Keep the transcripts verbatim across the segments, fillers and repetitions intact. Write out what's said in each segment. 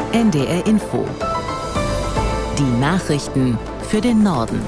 N D R Info. Die Nachrichten für den Norden.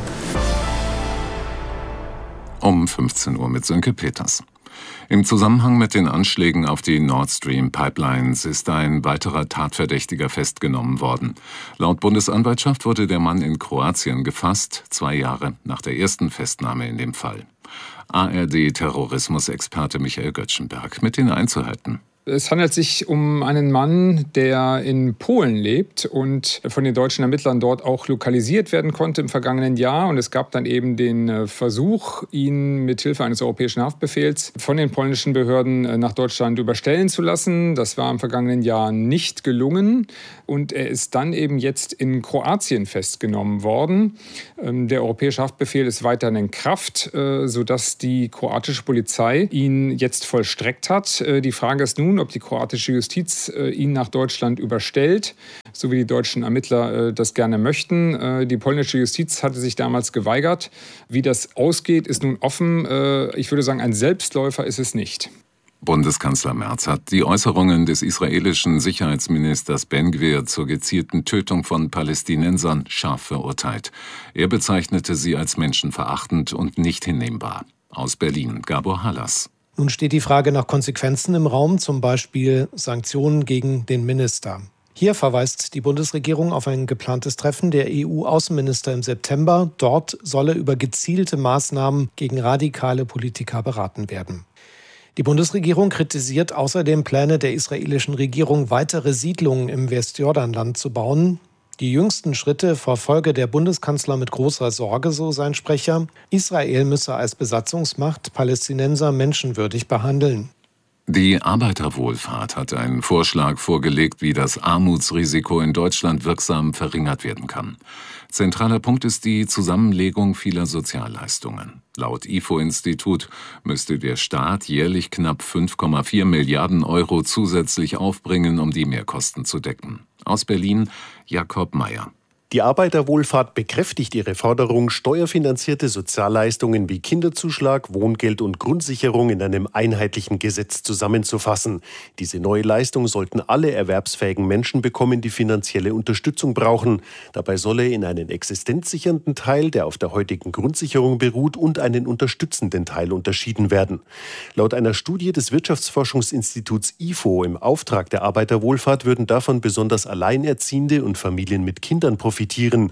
Um fünfzehn Uhr mit Sönke Peters. Im Zusammenhang mit den Anschlägen auf die Nord Stream Pipelines ist ein weiterer Tatverdächtiger festgenommen worden. Laut Bundesanwaltschaft wurde der Mann in Kroatien gefasst, zwei Jahre nach der ersten Festnahme in dem Fall. A R D-Terrorismusexperte Michael Göttschenberg mit den Einzelheiten. Es handelt sich um einen Mann, der in Polen lebt und von den deutschen Ermittlern dort auch lokalisiert werden konnte im vergangenen Jahr. Und es gab dann eben den Versuch, ihn mit Hilfe eines europäischen Haftbefehls von den polnischen Behörden nach Deutschland überstellen zu lassen. Das war im vergangenen Jahr nicht gelungen. Und er ist dann eben jetzt in Kroatien festgenommen worden. Der europäische Haftbefehl ist weiterhin in Kraft, sodass die kroatische Polizei ihn jetzt vollstreckt hat. Die Frage ist nun, ob die kroatische Justiz äh, ihn nach Deutschland überstellt, so wie die deutschen Ermittler äh, das gerne möchten. Äh, die polnische Justiz hatte sich damals geweigert. Wie das ausgeht, ist nun offen. Äh, ich würde sagen, ein Selbstläufer ist es nicht. Bundeskanzler Merz hat die Äußerungen des israelischen Sicherheitsministers Ben-Gvir zur gezielten Tötung von Palästinensern scharf verurteilt. Er bezeichnete sie als menschenverachtend und nicht hinnehmbar. Aus Berlin, Gabor Hallas. Nun steht die Frage nach Konsequenzen im Raum, zum Beispiel Sanktionen gegen den Minister. Hier verweist die Bundesregierung auf ein geplantes Treffen der E U-Außenminister im September. Dort solle über gezielte Maßnahmen gegen radikale Politiker beraten werden. Die Bundesregierung kritisiert außerdem Pläne der israelischen Regierung, weitere Siedlungen im Westjordanland zu bauen. Die jüngsten Schritte verfolge der Bundeskanzler mit großer Sorge, so sein Sprecher. Israel müsse als Besatzungsmacht Palästinenser menschenwürdig behandeln. Die Arbeiterwohlfahrt hat einen Vorschlag vorgelegt, wie das Armutsrisiko in Deutschland wirksam verringert werden kann. Zentraler Punkt ist die Zusammenlegung vieler Sozialleistungen. Laut I F O-Institut müsste der Staat jährlich knapp fünf Komma vier Milliarden Euro zusätzlich aufbringen, um die Mehrkosten zu decken. Aus Berlin, Jakob Mayer. Die Arbeiterwohlfahrt bekräftigt ihre Forderung, steuerfinanzierte Sozialleistungen wie Kinderzuschlag, Wohngeld und Grundsicherung in einem einheitlichen Gesetz zusammenzufassen. Diese neue Leistung sollten alle erwerbsfähigen Menschen bekommen, die finanzielle Unterstützung brauchen. Dabei solle in einen existenzsichernden Teil, der auf der heutigen Grundsicherung beruht, und einen unterstützenden Teil unterschieden werden. Laut einer Studie des Wirtschaftsforschungsinstituts I F O im Auftrag der Arbeiterwohlfahrt würden davon besonders Alleinerziehende und Familien mit Kindern profitieren.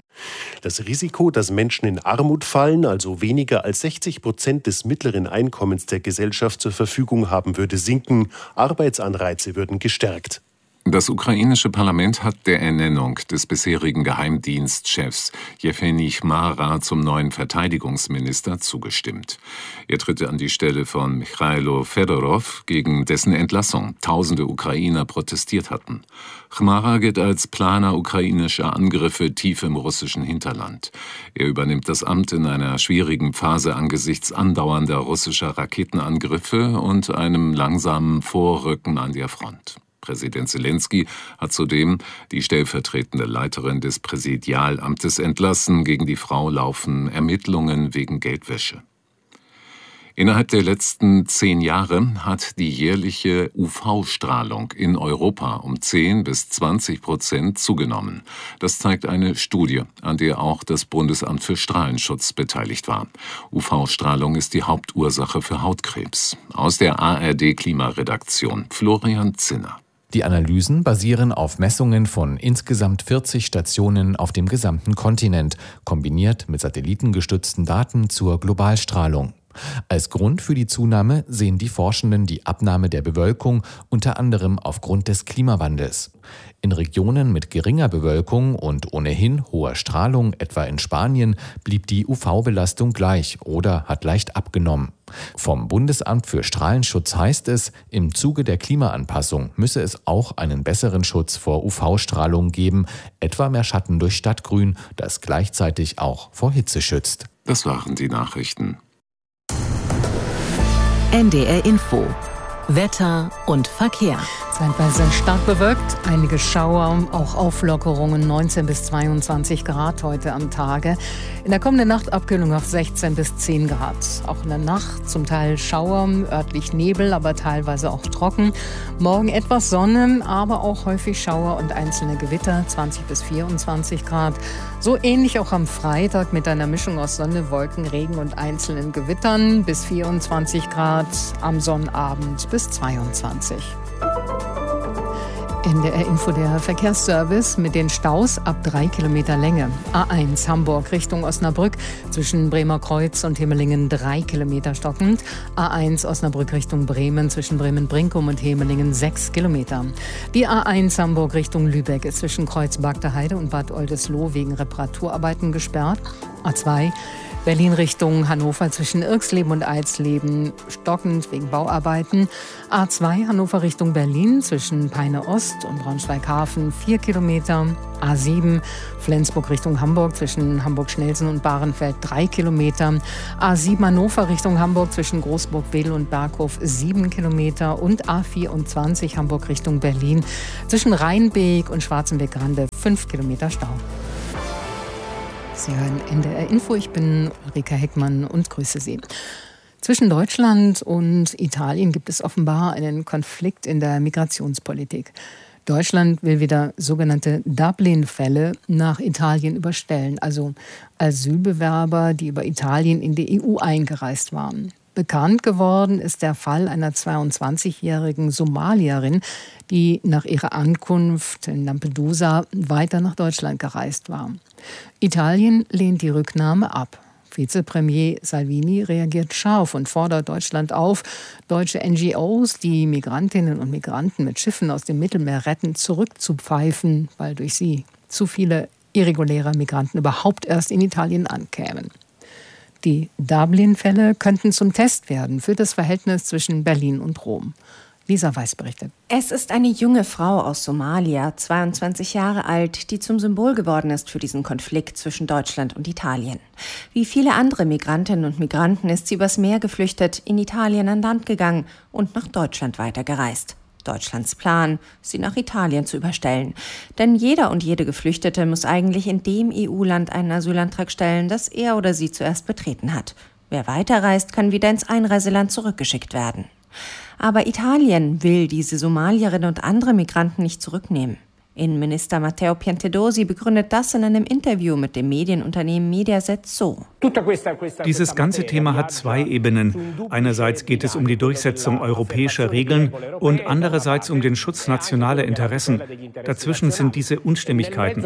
Das Risiko, dass Menschen in Armut fallen, also weniger als sechzig Prozent des mittleren Einkommens der Gesellschaft zur Verfügung haben, würde sinken. Arbeitsanreize würden gestärkt. Das ukrainische Parlament hat der Ernennung des bisherigen Geheimdienstchefs Jewgeni Chmara zum neuen Verteidigungsminister zugestimmt. Er tritt an die Stelle von Michailo Fedorov, gegen dessen Entlassung tausende Ukrainer protestiert hatten. Chmara gilt als Planer ukrainischer Angriffe tief im russischen Hinterland. Er übernimmt das Amt in einer schwierigen Phase angesichts andauernder russischer Raketenangriffe und einem langsamen Vorrücken an der Front. Präsident Zelensky hat zudem die stellvertretende Leiterin des Präsidialamtes entlassen. Gegen die Frau laufen Ermittlungen wegen Geldwäsche. Innerhalb der letzten zehn Jahre hat die jährliche U V-Strahlung in Europa um zehn bis zwanzig Prozent zugenommen. Das zeigt eine Studie, an der auch das Bundesamt für Strahlenschutz beteiligt war. U V-Strahlung ist die Hauptursache für Hautkrebs. Aus der A R D-Klimaredaktion Florian Zinner. Die Analysen basieren auf Messungen von insgesamt vierzig Stationen auf dem gesamten Kontinent, kombiniert mit satellitengestützten Daten zur Globalstrahlung. Als Grund für die Zunahme sehen die Forschenden die Abnahme der Bewölkung, unter anderem aufgrund des Klimawandels. In Regionen mit geringer Bewölkung und ohnehin hoher Strahlung, etwa in Spanien, blieb die U V-Belastung gleich oder hat leicht abgenommen. Vom Bundesamt für Strahlenschutz heißt es, im Zuge der Klimaanpassung müsse es auch einen besseren Schutz vor U V-Strahlung geben, etwa mehr Schatten durch Stadtgrün, das gleichzeitig auch vor Hitze schützt. Das waren die Nachrichten. N D R Info. Wetter und Verkehr. Zeitweise stark bewölkt, einige Schauer, auch Auflockerungen, neunzehn bis zweiundzwanzig Grad heute am Tage. In der kommenden Nacht Abkühlung auf sechzehn bis zehn Grad. Auch in der Nacht zum Teil Schauer, örtlich Nebel, aber teilweise auch trocken. Morgen etwas Sonne, aber auch häufig Schauer und einzelne Gewitter, zwanzig bis vierundzwanzig Grad. So ähnlich auch am Freitag mit einer Mischung aus Sonne, Wolken, Regen und einzelnen Gewittern bis vierundzwanzig Grad, am Sonnabend bis zweiundzwanzig. N D R-Info, der Verkehrsservice mit den Staus ab drei Kilometer Länge. A eins Hamburg Richtung Osnabrück zwischen Bremer Kreuz und Hemelingen drei Kilometer stockend. A eins Osnabrück Richtung Bremen zwischen Bremen-Brinkum und Hemelingen sechs Kilometer. Die A eins Hamburg Richtung Lübeck ist zwischen Kreuz Bagdaheide und Bad Oldesloe wegen Reparaturarbeiten gesperrt. A zwei Berlin Richtung Hannover zwischen Irxleben und Eisleben stockend wegen Bauarbeiten. A zwei Hannover Richtung Berlin zwischen Peine Ost und Braunschweig-Hafen vier Kilometer. A sieben Flensburg Richtung Hamburg zwischen Hamburg-Schnelsen und Bahrenfeld drei Kilometer. A sieben Hannover Richtung Hamburg zwischen Großburg-Wedel und Berghof sieben Kilometer. Und A vierundzwanzig Hamburg Richtung Berlin zwischen Rheinbeek und Schwarzenbeck-Grande fünf Kilometer Stau. Sie hören N D R-Info, ich bin Ulrike Heckmann und grüße Sie. Zwischen Deutschland und Italien gibt es offenbar einen Konflikt in der Migrationspolitik. Deutschland will wieder sogenannte Dublin-Fälle nach Italien überstellen, also Asylbewerber, die über Italien in die E U eingereist waren. Bekannt geworden ist der Fall einer zweiundzwanzigjährigen Somalierin, die nach ihrer Ankunft in Lampedusa weiter nach Deutschland gereist war. Italien lehnt die Rücknahme ab. Vizepremier Salvini reagiert scharf und fordert Deutschland auf, deutsche N G Os, die Migrantinnen und Migranten mit Schiffen aus dem Mittelmeer retten, zurückzupfeifen, weil durch sie zu viele irreguläre Migranten überhaupt erst in Italien ankämen. Die Dublin-Fälle könnten zum Test werden für das Verhältnis zwischen Berlin und Rom. Lisa Weiß berichtet. Es ist eine junge Frau aus Somalia, zweiundzwanzig Jahre alt, die zum Symbol geworden ist für diesen Konflikt zwischen Deutschland und Italien. Wie viele andere Migrantinnen und Migranten ist sie übers Meer geflüchtet, in Italien an Land gegangen und nach Deutschland weitergereist. Deutschlands Plan, sie nach Italien zu überstellen. Denn jeder und jede Geflüchtete muss eigentlich in dem E U-Land einen Asylantrag stellen, das er oder sie zuerst betreten hat. Wer weiterreist, kann wieder ins Einreiseland zurückgeschickt werden. Aber Italien will diese Somalierin und andere Migranten nicht zurücknehmen. Innenminister Matteo Piantedosi begründet das in einem Interview mit dem Medienunternehmen Mediaset so. Dieses ganze Thema hat zwei Ebenen. Einerseits geht es um die Durchsetzung europäischer Regeln und andererseits um den Schutz nationaler Interessen. Dazwischen sind diese Unstimmigkeiten.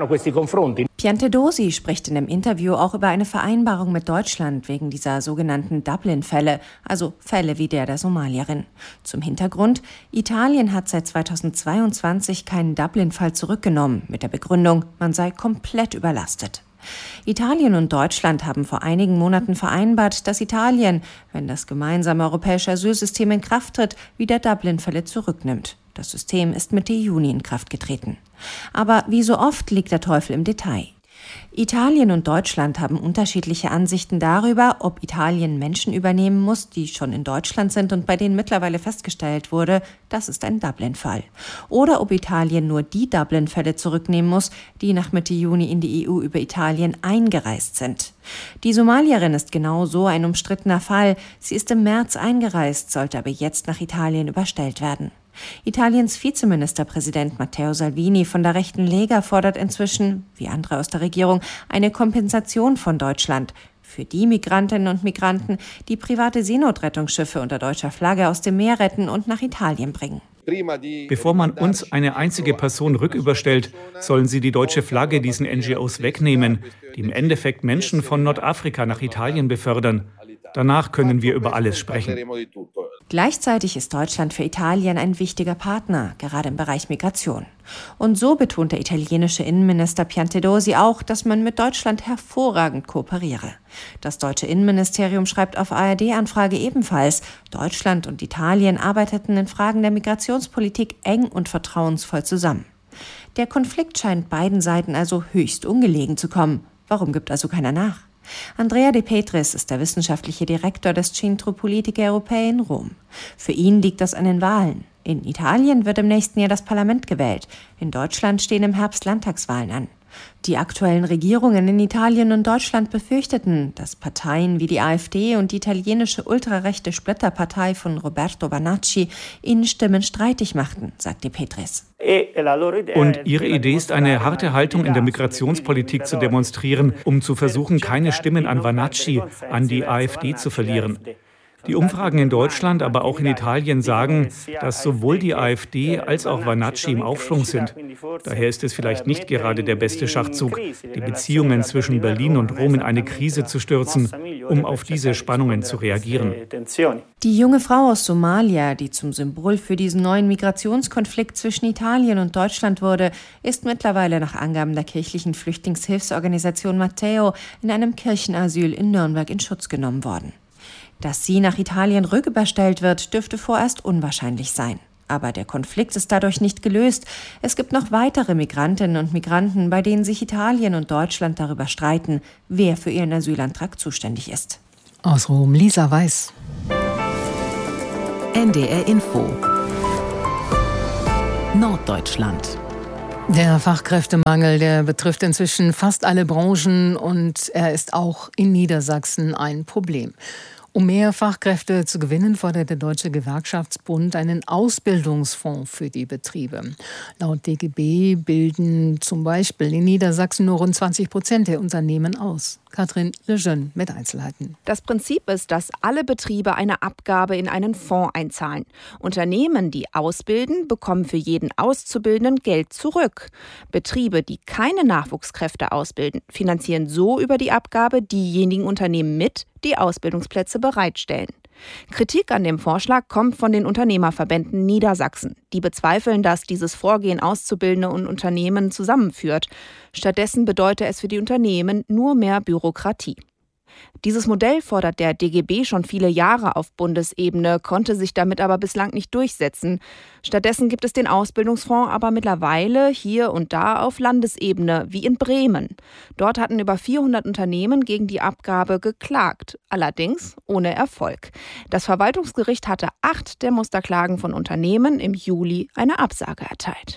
Piantedosi spricht in dem Interview auch über eine Vereinbarung mit Deutschland wegen dieser sogenannten Dublin-Fälle, also Fälle wie der der Somalierin. Zum Hintergrund: Italien hat seit zweitausendzweiundzwanzig keinen Dublin-Fall zurückgenommen, mit der Begründung, man sei komplett überlastet. Italien und Deutschland haben vor einigen Monaten vereinbart, dass Italien, wenn das gemeinsame europäische Asylsystem in Kraft tritt, wieder Dublin-Fälle zurücknimmt. Das System ist Mitte Juni in Kraft getreten. Aber wie so oft liegt der Teufel im Detail. Italien und Deutschland haben unterschiedliche Ansichten darüber, ob Italien Menschen übernehmen muss, die schon in Deutschland sind und bei denen mittlerweile festgestellt wurde, das ist ein Dublin-Fall. Oder ob Italien nur die Dublin-Fälle zurücknehmen muss, die nach Mitte Juni in die E U über Italien eingereist sind. Die Somalierin ist genau so ein umstrittener Fall. Sie ist im März eingereist, sollte aber jetzt nach Italien überstellt werden. Italiens Vizeministerpräsident Matteo Salvini von der rechten Lega fordert inzwischen, wie andere aus der Regierung, eine Kompensation von Deutschland für die Migrantinnen und Migranten, die private Seenotrettungsschiffe unter deutscher Flagge aus dem Meer retten und nach Italien bringen. Bevor man uns eine einzige Person rücküberstellt, sollen sie die deutsche Flagge diesen N G Os wegnehmen, die im Endeffekt Menschen von Nordafrika nach Italien befördern. Danach können wir über alles sprechen. Gleichzeitig ist Deutschland für Italien ein wichtiger Partner, gerade im Bereich Migration. Und so betont der italienische Innenminister Piantedosi auch, dass man mit Deutschland hervorragend kooperiere. Das deutsche Innenministerium schreibt auf A R D-Anfrage ebenfalls, Deutschland und Italien arbeiteten in Fragen der Migrationspolitik eng und vertrauensvoll zusammen. Der Konflikt scheint beiden Seiten also höchst ungelegen zu kommen. Warum gibt also keiner nach? Andrea De Petris ist der wissenschaftliche Direktor des Centro Politiche Europee in Rom. Für ihn liegt das an den Wahlen. In Italien wird im nächsten Jahr das Parlament gewählt. In Deutschland stehen im Herbst Landtagswahlen an. Die aktuellen Regierungen in Italien und Deutschland befürchteten, dass Parteien wie die AfD und die italienische ultrarechte Splitterpartei von Roberto Vanacci ihnen Stimmen streitig machten, sagte Petris. Und ihre Idee ist, eine harte Haltung in der Migrationspolitik zu demonstrieren, um zu versuchen, keine Stimmen an Vanacci, an die AfD zu verlieren. Die Umfragen in Deutschland, aber auch in Italien sagen, dass sowohl die AfD als auch Vanacci im Aufschwung sind. Daher ist es vielleicht nicht gerade der beste Schachzug, die Beziehungen zwischen Berlin und Rom in eine Krise zu stürzen, um auf diese Spannungen zu reagieren. Die junge Frau aus Somalia, die zum Symbol für diesen neuen Migrationskonflikt zwischen Italien und Deutschland wurde, ist mittlerweile nach Angaben der kirchlichen Flüchtlingshilfsorganisation Matteo in einem Kirchenasyl in Nürnberg in Schutz genommen worden. Dass sie nach Italien rücküberstellt wird, dürfte vorerst unwahrscheinlich sein. Aber der Konflikt ist dadurch nicht gelöst. Es gibt noch weitere Migrantinnen und Migranten, bei denen sich Italien und Deutschland darüber streiten, wer für ihren Asylantrag zuständig ist. Aus Rom, Lisa Weiß. N D R Info. Norddeutschland. Der Fachkräftemangel, der betrifft inzwischen fast alle Branchen und er ist auch in Niedersachsen ein Problem. Um mehr Fachkräfte zu gewinnen, fordert der Deutsche Gewerkschaftsbund einen Ausbildungsfonds für die Betriebe. Laut D G B bilden zum Beispiel in Niedersachsen nur rund zwanzig Prozent der Unternehmen aus. Katrin Lejeune mit Einzelheiten. Das Prinzip ist, dass alle Betriebe eine Abgabe in einen Fonds einzahlen. Unternehmen, die ausbilden, bekommen für jeden Auszubildenden Geld zurück. Betriebe, die keine Nachwuchskräfte ausbilden, finanzieren so über die Abgabe diejenigen Unternehmen mit, die Ausbildungsplätze bereitstellen. Kritik an dem Vorschlag kommt von den Unternehmerverbänden Niedersachsen. Die bezweifeln, dass dieses Vorgehen Auszubildende und Unternehmen zusammenführt. Stattdessen bedeutet es für die Unternehmen nur mehr Bürokratie. Dieses Modell fordert der D G B schon viele Jahre auf Bundesebene, konnte sich damit aber bislang nicht durchsetzen. Stattdessen gibt es den Ausbildungsfonds aber mittlerweile hier und da auf Landesebene, wie in Bremen. Dort hatten über vierhundert Unternehmen gegen die Abgabe geklagt, allerdings ohne Erfolg. Das Verwaltungsgericht hatte acht der Musterklagen von Unternehmen im Juli eine Absage erteilt.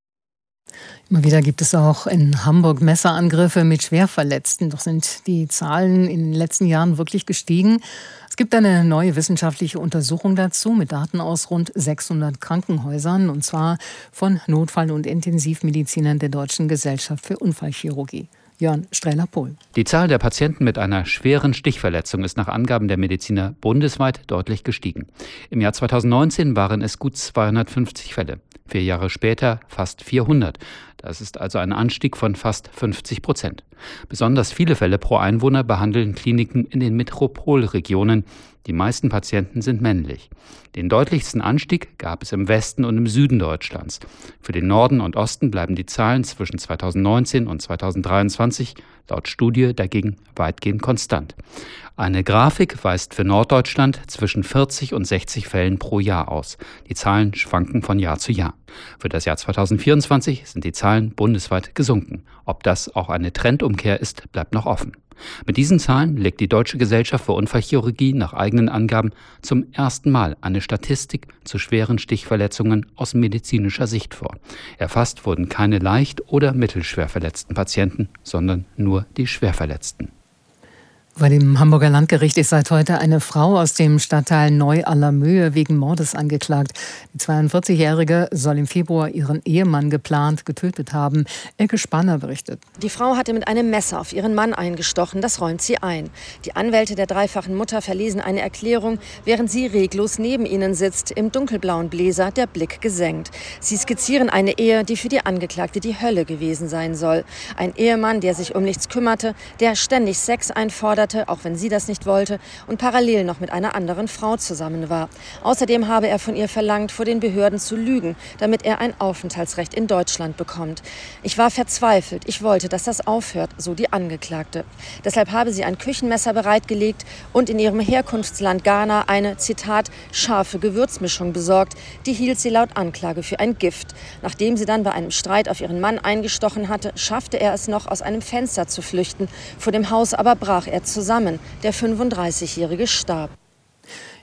Immer wieder gibt es auch in Hamburg Messerangriffe mit Schwerverletzten. Doch sind die Zahlen in den letzten Jahren wirklich gestiegen. Es gibt eine neue wissenschaftliche Untersuchung dazu mit Daten aus rund sechshundert Krankenhäusern, und zwar von Notfall- und Intensivmedizinern der Deutschen Gesellschaft für Unfallchirurgie. Jörn Strehler-Pohl. Die Zahl der Patienten mit einer schweren Stichverletzung ist nach Angaben der Mediziner bundesweit deutlich gestiegen. Im Jahr zweitausendneunzehn waren es gut zweihundertfünfzig Fälle. Vier Jahre später fast vierhundert. Das ist also ein Anstieg von fast fünfzig Prozent. Besonders viele Fälle pro Einwohner behandeln Kliniken in den Metropolregionen. Die meisten Patienten sind männlich. Den deutlichsten Anstieg gab es im Westen und im Süden Deutschlands. Für den Norden und Osten bleiben die Zahlen zwischen zweitausendneunzehn und zweitausenddreiundzwanzig laut Studie dagegen weitgehend konstant. Eine Grafik weist für Norddeutschland zwischen vierzig und sechzig Fällen pro Jahr aus. Die Zahlen schwanken von Jahr zu Jahr. Für das Jahr zweitausendvierundzwanzig sind die Zahlen bundesweit gesunken. Ob das auch eine Trendumkehr ist, bleibt noch offen. Mit diesen Zahlen legt die Deutsche Gesellschaft für Unfallchirurgie nach eigenen Angaben zum ersten Mal eine Statistik zu schweren Stichverletzungen aus medizinischer Sicht vor. Erfasst wurden keine leicht oder mittelschwer verletzten Patienten, sondern nur die Schwerverletzten. Bei dem Hamburger Landgericht ist seit heute eine Frau aus dem Stadtteil Neu-Allermöhe wegen Mordes angeklagt. Die zweiundvierzigjährige soll im Februar ihren Ehemann geplant getötet haben. Elke Spanner berichtet. Die Frau hatte mit einem Messer auf ihren Mann eingestochen, das räumt sie ein. Die Anwälte der dreifachen Mutter verlesen eine Erklärung, während sie reglos neben ihnen sitzt, im dunkelblauen Bläser, der Blick gesenkt. Sie skizzieren eine Ehe, die für die Angeklagte die Hölle gewesen sein soll. Ein Ehemann, der sich um nichts kümmerte, der ständig Sex einforderte, auch wenn sie das nicht wollte, und parallel noch mit einer anderen Frau zusammen war. Außerdem habe er von ihr verlangt, vor den Behörden zu lügen, damit er ein Aufenthaltsrecht in Deutschland bekommt. Ich war verzweifelt. Ich wollte, dass das aufhört, so die Angeklagte. Deshalb habe sie ein Küchenmesser bereitgelegt und in ihrem Herkunftsland Ghana eine, Zitat, scharfe Gewürzmischung besorgt. Die hielt sie laut Anklage für ein Gift. Nachdem sie dann bei einem Streit auf ihren Mann eingestochen hatte, schaffte er es noch, aus einem Fenster zu flüchten. Vor dem Haus aber brach er zusammen. Der fünfunddreißigjährige starb. In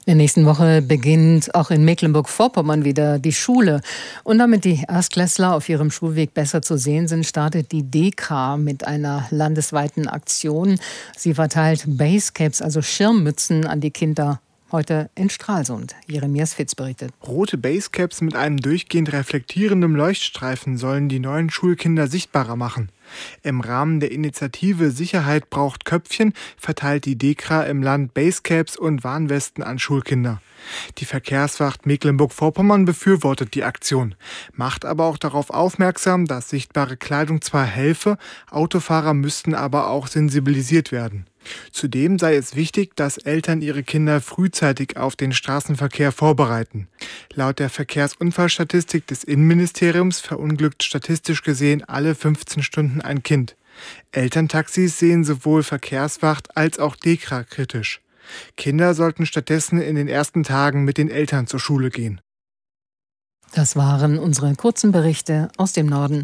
In der nächsten Woche beginnt auch in Mecklenburg-Vorpommern wieder die Schule. Und damit die Erstklässler auf ihrem Schulweg besser zu sehen sind, startet die DEKRA mit einer landesweiten Aktion. Sie verteilt Basecaps, also Schirmmützen, an die Kinder. Heute in Stralsund. Jeremias Fitz berichtet. Rote Basecaps mit einem durchgehend reflektierenden Leuchtstreifen sollen die neuen Schulkinder sichtbarer machen. Im Rahmen der Initiative Sicherheit braucht Köpfchen verteilt die DEKRA im Land Basecaps und Warnwesten an Schulkinder. Die Verkehrswacht Mecklenburg-Vorpommern befürwortet die Aktion, macht aber auch darauf aufmerksam, dass sichtbare Kleidung zwar helfe, Autofahrer müssten aber auch sensibilisiert werden. Zudem sei es wichtig, dass Eltern ihre Kinder frühzeitig auf den Straßenverkehr vorbereiten. Laut der Verkehrsunfallstatistik des Innenministeriums verunglückt statistisch gesehen alle fünfzehn Stunden ein Kind. Elterntaxis sehen sowohl Verkehrswacht als auch DEKRA kritisch. Kinder sollten stattdessen in den ersten Tagen mit den Eltern zur Schule gehen. Das waren unsere kurzen Berichte aus dem Norden.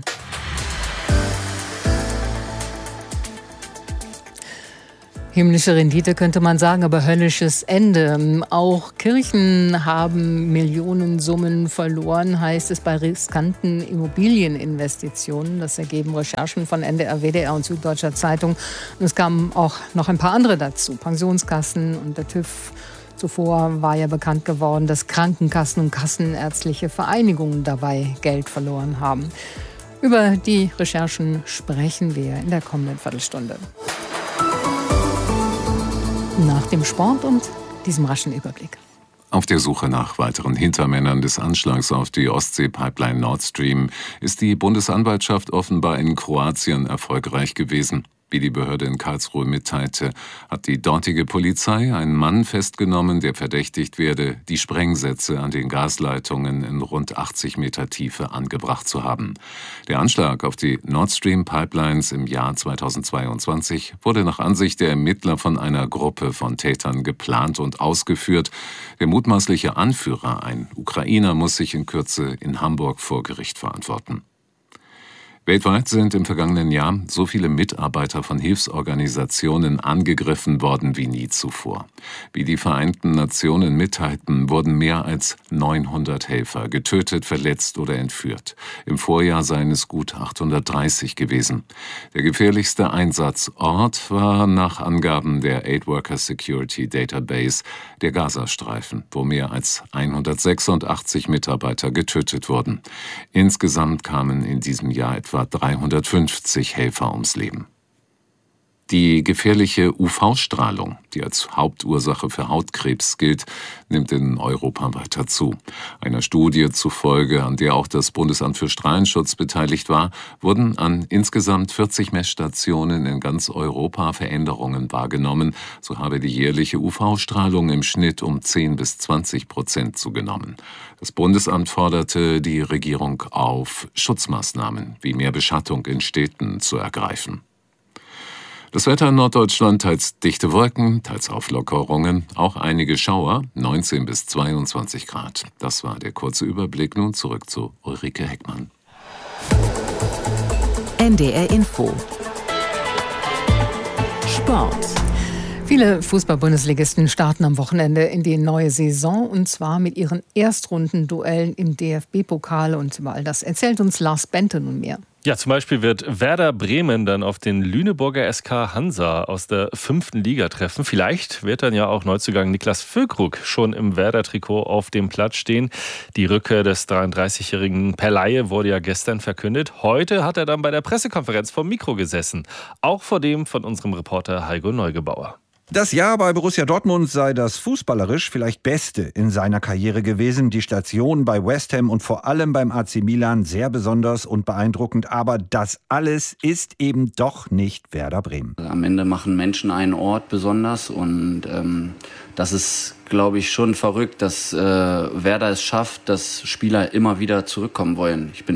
Himmlische Rendite könnte man sagen, aber höllisches Ende. Auch Kirchen haben Millionensummen verloren, heißt es bei riskanten Immobilieninvestitionen. Das ergeben Recherchen von N D R, W D R und Süddeutscher Zeitung. Und es kamen auch noch ein paar andere dazu. Pensionskassen und der TÜV. Zuvor war ja bekannt geworden, dass Krankenkassen und kassenärztliche Vereinigungen dabei Geld verloren haben. Über die Recherchen sprechen wir in der kommenden Viertelstunde. Nach dem Sport und diesem raschen Überblick. Auf der Suche nach weiteren Hintermännern des Anschlags auf die Ostsee-Pipeline Nord Stream ist die Bundesanwaltschaft offenbar in Kroatien erfolgreich gewesen. Wie die Behörde in Karlsruhe mitteilte, hat die dortige Polizei einen Mann festgenommen, der verdächtigt werde, die Sprengsätze an den Gasleitungen in rund achtzig Meter Tiefe angebracht zu haben. Der Anschlag auf die Nord Stream Pipelines im Jahr zweitausendzweiundzwanzig wurde nach Ansicht der Ermittler von einer Gruppe von Tätern geplant und ausgeführt. Der mutmaßliche Anführer, ein Ukrainer, muss sich in Kürze in Hamburg vor Gericht verantworten. Weltweit sind im vergangenen Jahr so viele Mitarbeiter von Hilfsorganisationen angegriffen worden wie nie zuvor. Wie die Vereinten Nationen mitteilten, wurden mehr als neunhundert Helfer getötet, verletzt oder entführt. Im Vorjahr seien es gut achthundertdreißig gewesen. Der gefährlichste Einsatzort war nach Angaben der Aid Worker Security Database der Gazastreifen, wo mehr als hundertsechsundachtzig Mitarbeiter getötet wurden. Insgesamt kamen in diesem Jahr etwa dreihundertfünfzig Helfer ums Leben. Die gefährliche U V-Strahlung, die als Hauptursache für Hautkrebs gilt, nimmt in Europa weiter zu. Einer Studie zufolge, an der auch das Bundesamt für Strahlenschutz beteiligt war, wurden an insgesamt vierzig Messstationen in ganz Europa Veränderungen wahrgenommen. So habe die jährliche U V-Strahlung im Schnitt um zehn bis zwanzig Prozent zugenommen. Das Bundesamt forderte die Regierung auf, Schutzmaßnahmen wie mehr Beschattung in Städten zu ergreifen. Das Wetter in Norddeutschland teils dichte Wolken, teils Auflockerungen, auch einige Schauer, neunzehn bis zweiundzwanzig Grad. Das war der kurze Überblick. Nun zurück zu Ulrike Heckmann. N D R Info. Sport. Viele Fußball-Bundesligisten starten am Wochenende in die neue Saison und zwar mit ihren Erstrundenduellen im D F B-Pokal und über all das erzählt uns Lars Bente nun mehr. Ja, zum Beispiel wird Werder Bremen dann auf den Lüneburger S K Hansa aus der fünften Liga treffen. Vielleicht wird dann ja auch Neuzugang Niklas Füllkrug schon im Werder-Trikot auf dem Platz stehen. Die Rückkehr des dreiunddreißigjährigen per Leihe wurde ja gestern verkündet. Heute hat er dann bei der Pressekonferenz vom Mikro gesessen. Auch vor dem von unserem Reporter Heiko Neugebauer. Das Jahr bei Borussia Dortmund sei das fußballerisch vielleicht beste in seiner Karriere gewesen. Die Station bei West Ham und vor allem beim A C Milan sehr besonders und beeindruckend. Aber das alles ist eben doch nicht Werder Bremen. Am Ende machen Menschen einen Ort besonders und ähm, das ist, glaube ich, schon verrückt, dass äh, Werder es schafft, dass Spieler immer wieder zurückkommen wollen. Ich bin nicht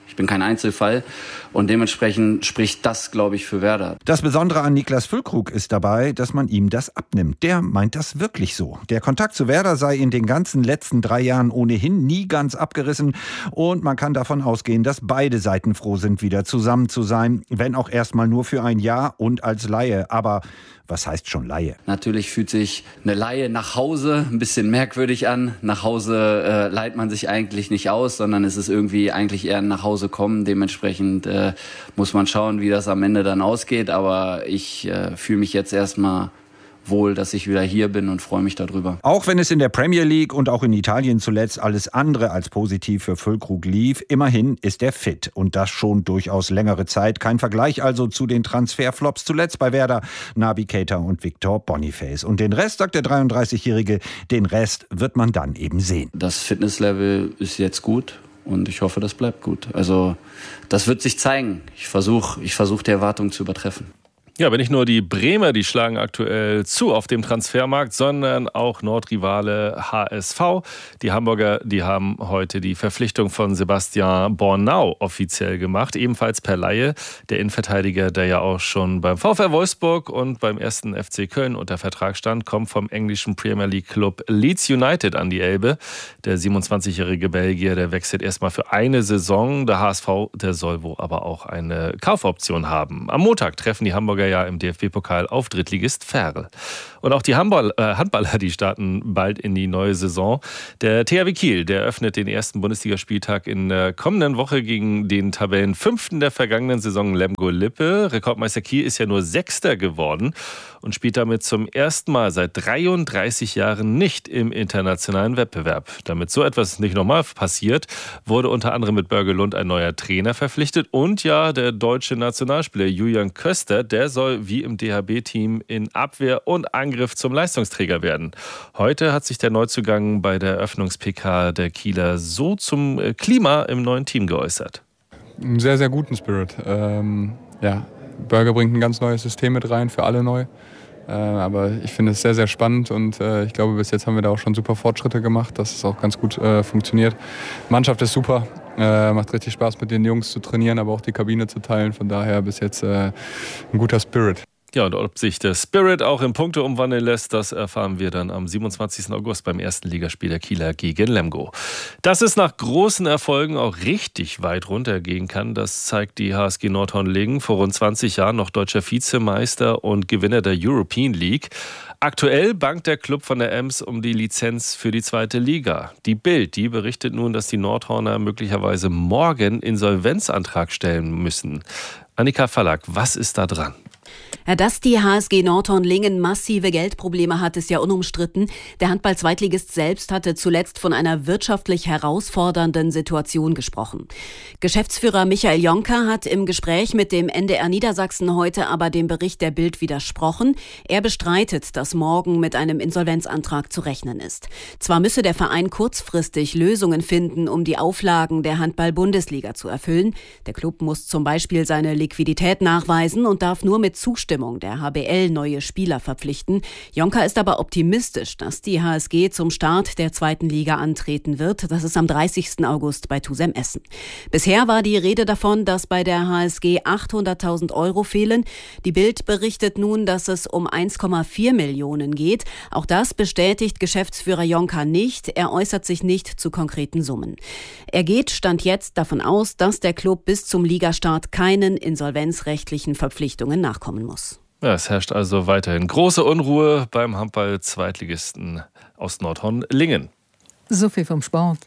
Ich bin kein Einzelfall und dementsprechend spricht das, glaube ich, für Werder. Das Besondere an Niklas Füllkrug ist dabei, dass man ihm das abnimmt. Der meint das wirklich so. Der Kontakt zu Werder sei in den ganzen letzten drei Jahren ohnehin nie ganz abgerissen und man kann davon ausgehen, dass beide Seiten froh sind, wieder zusammen zu sein, wenn auch erstmal nur für ein Jahr und als Laie. Aber was heißt schon Laie? Natürlich fühlt sich eine Laie nach Hause ein bisschen merkwürdig an. Nach Hause äh, leiht man sich eigentlich nicht aus, sondern es ist irgendwie eigentlich eher ein nach Hause kommen. Dementsprechend äh, muss man schauen, wie das am Ende dann ausgeht. Aber ich äh, fühle mich jetzt erstmal wohl, dass ich wieder hier bin und freue mich darüber. Auch wenn es in der Premier League und auch in Italien zuletzt alles andere als positiv für Füllkrug lief, immerhin ist er fit und das schon durchaus längere Zeit. Kein Vergleich also zu den Transferflops zuletzt bei Werder, Naby Keita und Victor Boniface. Und den Rest, sagt der dreiunddreißigjährige, den Rest wird man dann eben sehen. Das Fitnesslevel ist jetzt gut und ich hoffe, das bleibt gut. Also das wird sich zeigen. Ich versuche, ich versuche die Erwartungen zu übertreffen. Ja, aber nicht nur die Bremer, die schlagen aktuell zu auf dem Transfermarkt, sondern auch Nordrivale H S V. Die Hamburger, die haben heute die Verpflichtung von Sebastian Bornau offiziell gemacht, ebenfalls per Leihe. Der Innenverteidiger, der ja auch schon beim VfR Wolfsburg und beim ersten F C Köln unter Vertrag stand, kommt vom englischen Premier League Club Leeds United an die Elbe. Der siebenundzwanzigjährige Belgier, der wechselt erstmal für eine Saison. Der H S V, der soll wohl aber auch eine Kaufoption haben. Am Montag treffen die Hamburger ja im D F B-Pokal auf Drittligist Verl. Und auch die Handball, äh, Handballer, die starten bald in die neue Saison. Der T H W Kiel, der eröffnet den ersten Bundesligaspieltag in der kommenden Woche gegen den Tabellenfünften der vergangenen Saison, Lemgo-Lippe. Rekordmeister Kiel ist ja nur Sechster geworden und spielt damit zum ersten Mal seit dreiunddreißig Jahren nicht im internationalen Wettbewerb. Damit so etwas nicht nochmal passiert, wurde unter anderem mit Börge Lund ein neuer Trainer verpflichtet und ja, der deutsche Nationalspieler Julian Köster, der soll wie im D H B-Team in Abwehr und Angriff zum Leistungsträger werden. Heute hat sich der Neuzugang bei der Eröffnungs-P K der Kieler so zum Klima im neuen Team geäußert. Einen sehr, sehr guten Spirit. Ähm, ja, Börge bringt ein ganz neues System mit rein, für alle neu. Äh, aber ich finde es sehr, sehr spannend und äh, ich glaube, bis jetzt haben wir da auch schon super Fortschritte gemacht, dass es auch ganz gut äh, funktioniert. Die Mannschaft ist super, äh, macht richtig Spaß mit den Jungs zu trainieren, aber auch die Kabine zu teilen. Von daher bis jetzt äh, ein guter Spirit. Ja, und ob sich der Spirit auch in Punkte umwandeln lässt, das erfahren wir dann am siebenundzwanzigsten August beim ersten Ligaspiel der Kieler gegen Lemgo. Dass es nach großen Erfolgen auch richtig weit runtergehen kann, das zeigt die H S G Nordhorn-Lingen, vor rund zwanzig Jahren noch deutscher Vizemeister und Gewinner der European League. Aktuell bangt der Club von der Ems um die Lizenz für die zweite Liga. Die Bild, die berichtet nun, dass die Nordhorner möglicherweise morgen Insolvenzantrag stellen müssen. Annika Verlag, was ist da dran? Dass die H S G Nordhorn-Lingen massive Geldprobleme hat, ist ja unumstritten. Der Handball-Zweitligist selbst hatte zuletzt von einer wirtschaftlich herausfordernden Situation gesprochen. Geschäftsführer Michael Jonker hat im Gespräch mit dem N D R Niedersachsen heute aber dem Bericht der Bild widersprochen. Er bestreitet, dass morgen mit einem Insolvenzantrag zu rechnen ist. Zwar müsse der Verein kurzfristig Lösungen finden, um die Auflagen der Handball-Bundesliga zu erfüllen. Der Klub muss zum Beispiel seine Liquidität nachweisen und darf nur mit Zustimmung der H B L neue Spieler verpflichten. Jonker ist aber optimistisch, dass die H S G zum Start der zweiten Liga antreten wird. Das ist am dreißigsten August bei Tusem Essen. Bisher war die Rede davon, dass bei der H S G achthunderttausend Euro fehlen. Die Bild berichtet nun, dass es um eins Komma vier Millionen geht. Auch das bestätigt Geschäftsführer Jonker nicht. Er äußert sich nicht zu konkreten Summen. Er geht Stand jetzt davon aus, dass der Club bis zum Ligastart keinen insolvenzrechtlichen Verpflichtungen nachkommen muss. Ja, es herrscht also weiterhin große Unruhe beim Handball-Zweitligisten aus Nordhorn-Lingen. So viel vom Sport.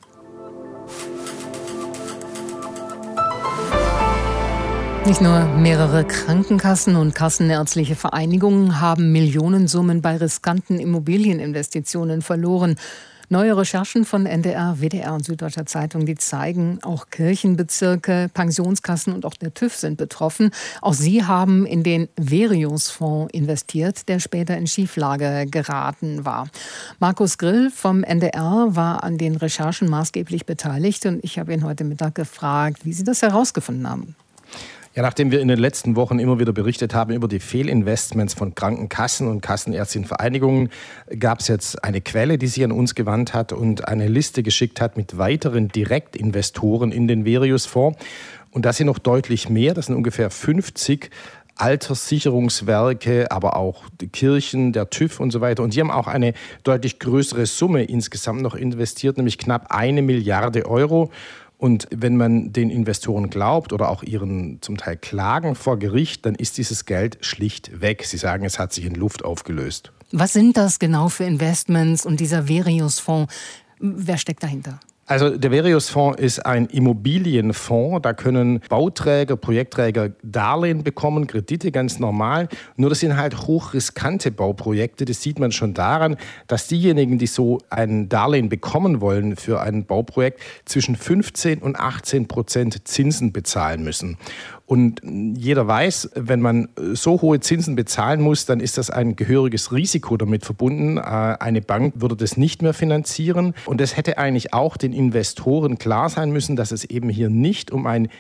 Nicht nur mehrere Krankenkassen und kassenärztliche Vereinigungen haben Millionensummen bei riskanten Immobilieninvestitionen verloren. Neue Recherchen von N D R, W D R und Süddeutscher Zeitung, die zeigen, auch Kirchenbezirke, Pensionskassen und auch der TÜV sind betroffen. Auch sie haben in den Verius-Fonds investiert, der später in Schieflage geraten war. Markus Grill vom N D R war an den Recherchen maßgeblich beteiligt und ich habe ihn heute Mittag gefragt, wie Sie das herausgefunden haben. Ja, nachdem wir in den letzten Wochen immer wieder berichtet haben über die Fehlinvestments von Krankenkassen und Kassenärztlichen Vereinigungen, gab es jetzt eine Quelle, die sich an uns gewandt hat und eine Liste geschickt hat mit weiteren Direktinvestoren in den Verius-Fonds. Und das sind noch deutlich mehr, das sind ungefähr fünfzig Alterssicherungswerke, aber auch die Kirchen, der TÜV und so weiter. Und die haben auch eine deutlich größere Summe insgesamt noch investiert, nämlich knapp eine Milliarde Euro. Und wenn man den Investoren glaubt oder auch ihren zum Teil Klagen vor Gericht, dann ist dieses Geld schlicht weg. Sie sagen, es hat sich in Luft aufgelöst. Was sind das genau für Investments und dieser Verius-Fonds? Wer steckt dahinter? Also der Verius-Fonds ist ein Immobilienfonds. Da können Bauträger, Projektträger Darlehen bekommen, Kredite ganz normal. Nur das sind halt hochriskante Bauprojekte. Das sieht man schon daran, dass diejenigen, die so ein Darlehen bekommen wollen für ein Bauprojekt, zwischen fünfzehn und achtzehn Prozent Zinsen bezahlen müssen. Und jeder weiß, wenn man so hohe Zinsen bezahlen muss, dann ist das ein gehöriges Risiko damit verbunden. Eine Bank würde das nicht mehr finanzieren. Und es hätte eigentlich auch den Investoren klar sein müssen, dass es eben hier nicht um ein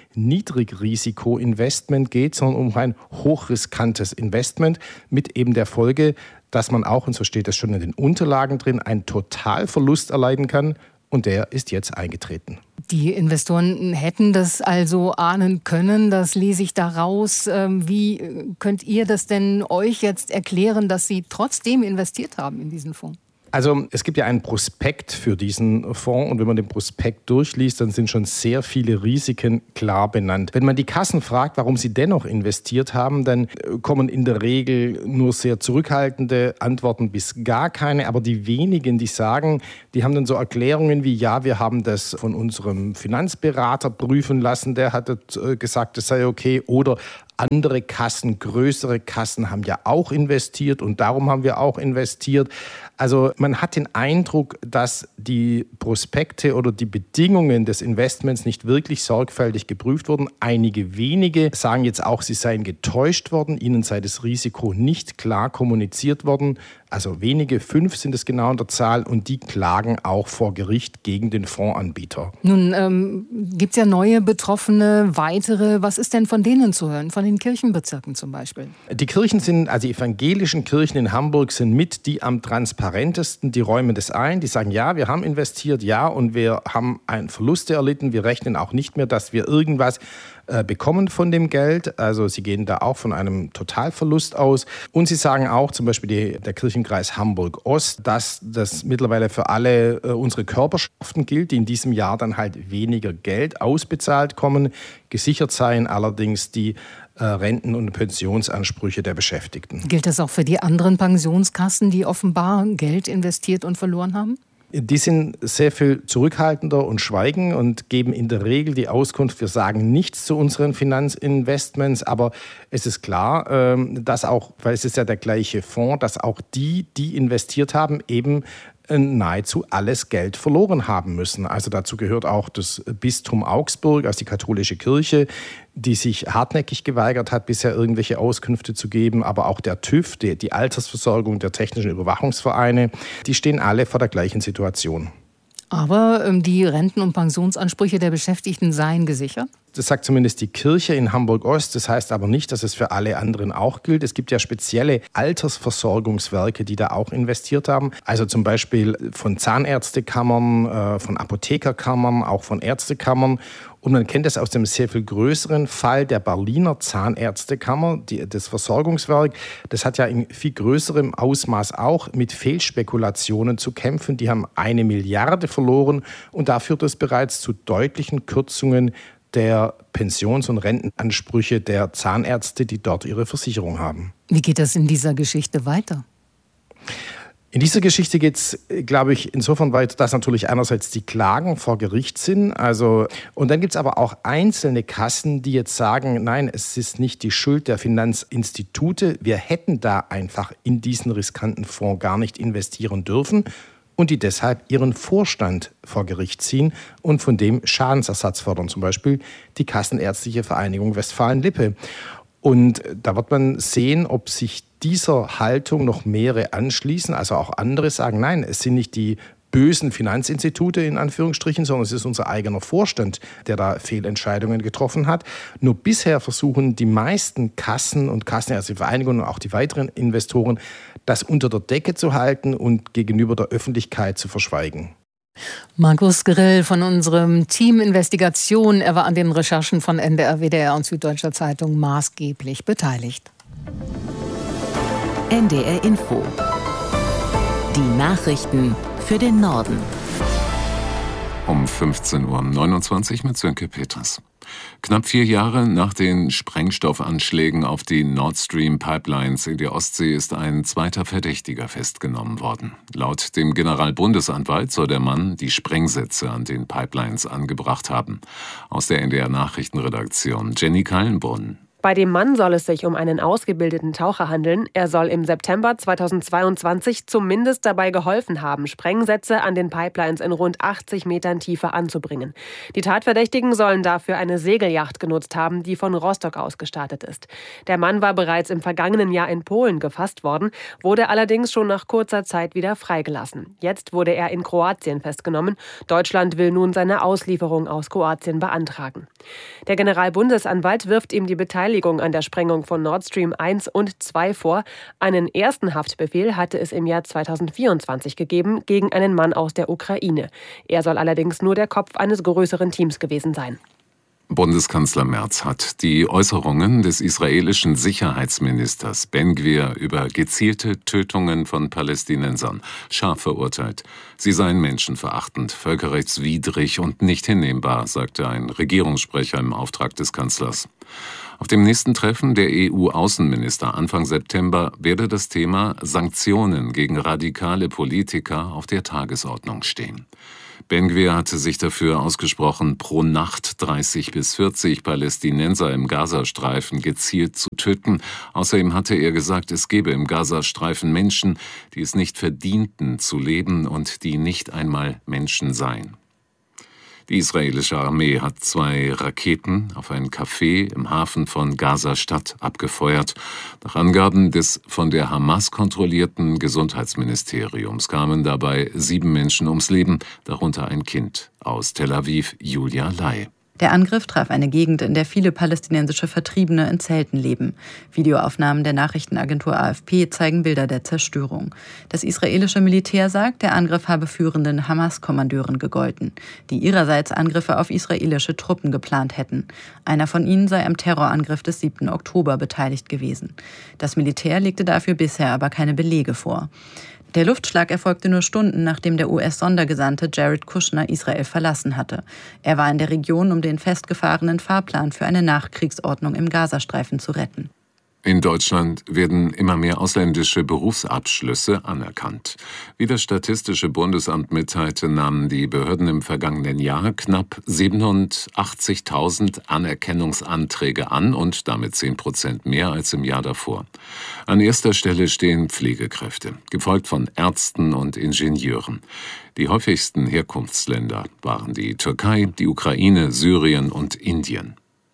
Niedrigrisiko-Investment geht, sondern um ein hochriskantes Investment mit eben der Folge, dass man auch, und so steht das schon in den Unterlagen drin, einen Totalverlust erleiden kann. Und der ist jetzt eingetreten. Die Investoren hätten das also ahnen können, das lese ich daraus. Wie könnt ihr das denn euch jetzt erklären, dass sie trotzdem investiert haben in diesen Fonds? Also es gibt ja einen Prospekt für diesen Fonds und wenn man den Prospekt durchliest, dann sind schon sehr viele Risiken klar benannt. Wenn man die Kassen fragt, warum sie dennoch investiert haben, dann kommen in der Regel nur sehr zurückhaltende Antworten bis gar keine. Aber die wenigen, die sagen, die haben dann so Erklärungen wie, ja, wir haben das von unserem Finanzberater prüfen lassen, der hat gesagt, das sei okay, oder andere Kassen, größere Kassen haben ja auch investiert und darum haben wir auch investiert. Also man hat den Eindruck, dass die Prospekte oder die Bedingungen des Investments nicht wirklich sorgfältig geprüft wurden. Einige wenige sagen jetzt auch, sie seien getäuscht worden, ihnen sei das Risiko nicht klar kommuniziert worden. Also wenige, fünf sind es genau in der Zahl und die klagen auch vor Gericht gegen den Fondsanbieter. Nun ähm, gibt es ja neue Betroffene, weitere. Was ist denn von denen zu hören, von den Kirchenbezirken zum Beispiel? Die Kirchen sind, also die evangelischen Kirchen in Hamburg sind mit die am transparentesten. Die räumen das ein, die sagen, ja, wir haben investiert, ja, und wir haben einen Verlust erlitten. Wir rechnen auch nicht mehr, dass wir irgendwas bekommen von dem Geld. Also sie gehen da auch von einem Totalverlust aus. Und sie sagen auch, zum Beispiel die, der Kirchenkreis Hamburg-Ost, dass das mittlerweile für alle äh, unsere Körperschaften gilt, die in diesem Jahr dann halt weniger Geld ausbezahlt kommen. Gesichert seien allerdings die äh, Renten- und Pensionsansprüche der Beschäftigten. Gilt das auch für die anderen Pensionskassen, die offenbar Geld investiert und verloren haben? Die sind sehr viel zurückhaltender und schweigen und geben in der Regel die Auskunft, wir sagen nichts zu unseren Finanzinvestments, aber es ist klar, dass auch, weil es ist ja der gleiche Fonds, dass auch die, die investiert haben, eben nahezu alles Geld verloren haben müssen. Also dazu gehört auch das Bistum Augsburg, also die katholische Kirche, die sich hartnäckig geweigert hat, bisher irgendwelche Auskünfte zu geben, aber auch der TÜV, die, die Altersversorgung der technischen Überwachungsvereine, die stehen alle vor der gleichen Situation. Aber ähm, die Renten- und Pensionsansprüche der Beschäftigten seien gesichert? Das sagt zumindest die Kirche in Hamburg-Ost. Das heißt aber nicht, dass es für alle anderen auch gilt. Es gibt ja spezielle Altersversorgungswerke, die da auch investiert haben. Also zum Beispiel von Zahnärztekammern, von Apothekerkammern, auch von Ärztekammern. Und man kennt das aus dem sehr viel größeren Fall der Berliner Zahnärztekammer, die, das Versorgungswerk. Das hat ja in viel größerem Ausmaß auch mit Fehlspekulationen zu kämpfen. Die haben eine Milliarde verloren und da führt es bereits zu deutlichen Kürzungen der Pensions- und Rentenansprüche der Zahnärzte, die dort ihre Versicherung haben. Wie geht das in dieser Geschichte weiter? In dieser Geschichte geht es, glaube ich, insofern weiter, dass natürlich einerseits die Klagen vor Gericht sind. Also, und dann gibt es aber auch einzelne Kassen, die jetzt sagen, nein, es ist nicht die Schuld der Finanzinstitute. Wir hätten da einfach in diesen riskanten Fonds gar nicht investieren dürfen. Und die deshalb ihren Vorstand vor Gericht ziehen und von dem Schadensersatz fordern, zum Beispiel die Kassenärztliche Vereinigung Westfalen-Lippe. Und da wird man sehen, ob sich dieser Haltung noch mehrere anschließen, also auch andere sagen, nein, es sind nicht die bösen Finanzinstitute in Anführungsstrichen, sondern es ist unser eigener Vorstand, der da Fehlentscheidungen getroffen hat. Nur bisher versuchen die meisten Kassen und Kassen, also die Vereinigungen und auch die weiteren Investoren, das unter der Decke zu halten und gegenüber der Öffentlichkeit zu verschweigen. Markus Grill von unserem Team Investigation. Er war an den Recherchen von N D R, W D R und Süddeutscher Zeitung maßgeblich beteiligt. N D R Info. Die Nachrichten für den Norden. Um fünfzehn Uhr neunundzwanzig mit Sönke Peters. Knapp vier Jahre nach den Sprengstoffanschlägen auf die Nord Stream Pipelines in der Ostsee ist ein zweiter Verdächtiger festgenommen worden. Laut dem Generalbundesanwalt soll der Mann die Sprengsätze an den Pipelines angebracht haben. Aus der N D R Nachrichtenredaktion Jenny Kallenbrunn. Bei dem Mann soll es sich um einen ausgebildeten Taucher handeln. Er soll im September zweitausendzweiundzwanzig zumindest dabei geholfen haben, Sprengsätze an den Pipelines in rund achtzig Metern Tiefe anzubringen. Die Tatverdächtigen sollen dafür eine Segelyacht genutzt haben, die von Rostock aus gestartet ist. Der Mann war bereits im vergangenen Jahr in Polen gefasst worden, wurde allerdings schon nach kurzer Zeit wieder freigelassen. Jetzt wurde er in Kroatien festgenommen. Deutschland will nun seine Auslieferung aus Kroatien beantragen. Der Generalbundesanwalt wirft ihm die Beteiligung an der Sprengung von Nord Stream eins und zwei vor. Einen ersten Haftbefehl hatte es im Jahr zweitausendvierundzwanzig gegeben gegen einen Mann aus der Ukraine. Er soll allerdings nur der Kopf eines größeren Teams gewesen sein. Bundeskanzler Merz hat die Äußerungen des israelischen Sicherheitsministers Ben-Gvir über gezielte Tötungen von Palästinensern scharf verurteilt. Sie seien menschenverachtend, völkerrechtswidrig und nicht hinnehmbar, sagte ein Regierungssprecher im Auftrag des Kanzlers. Auf dem nächsten Treffen der E U-Außenminister Anfang September werde das Thema Sanktionen gegen radikale Politiker auf der Tagesordnung stehen. Ben-Gvir hatte sich dafür ausgesprochen, pro Nacht dreißig bis vierzig Palästinenser im Gazastreifen gezielt zu töten. Außerdem hatte er gesagt, es gebe im Gazastreifen Menschen, die es nicht verdienten zu leben und die nicht einmal Menschen seien. Die israelische Armee hat zwei Raketen auf ein Café im Hafen von Gaza-Stadt abgefeuert. Nach Angaben des von der Hamas kontrollierten Gesundheitsministeriums kamen dabei sieben Menschen ums Leben, darunter ein Kind. Aus Tel Aviv, Julia Lai. Der Angriff traf eine Gegend, in der viele palästinensische Vertriebene in Zelten leben. Videoaufnahmen der Nachrichtenagentur A F P zeigen Bilder der Zerstörung. Das israelische Militär sagt, der Angriff habe führenden Hamas-Kommandeuren gegolten, die ihrerseits Angriffe auf israelische Truppen geplant hätten. Einer von ihnen sei am Terrorangriff des siebten Oktober beteiligt gewesen. Das Militär legte dafür bisher aber keine Belege vor. Der Luftschlag erfolgte nur Stunden, nachdem der U S-Sondergesandte Jared Kushner Israel verlassen hatte. Er war in der Region, um den festgefahrenen Fahrplan für eine Nachkriegsordnung im Gazastreifen zu retten. In Deutschland werden immer mehr ausländische Berufsabschlüsse anerkannt. Wie das Statistische Bundesamt mitteilte, nahmen die Behörden im vergangenen Jahr knapp siebenundachtzigtausend Anerkennungsanträge an und damit zehn Prozent mehr als im Jahr davor. An erster Stelle stehen Pflegekräfte, gefolgt von Ärzten und Ingenieuren. Die häufigsten Herkunftsländer waren die Türkei, die Ukraine, Syrien und Indien.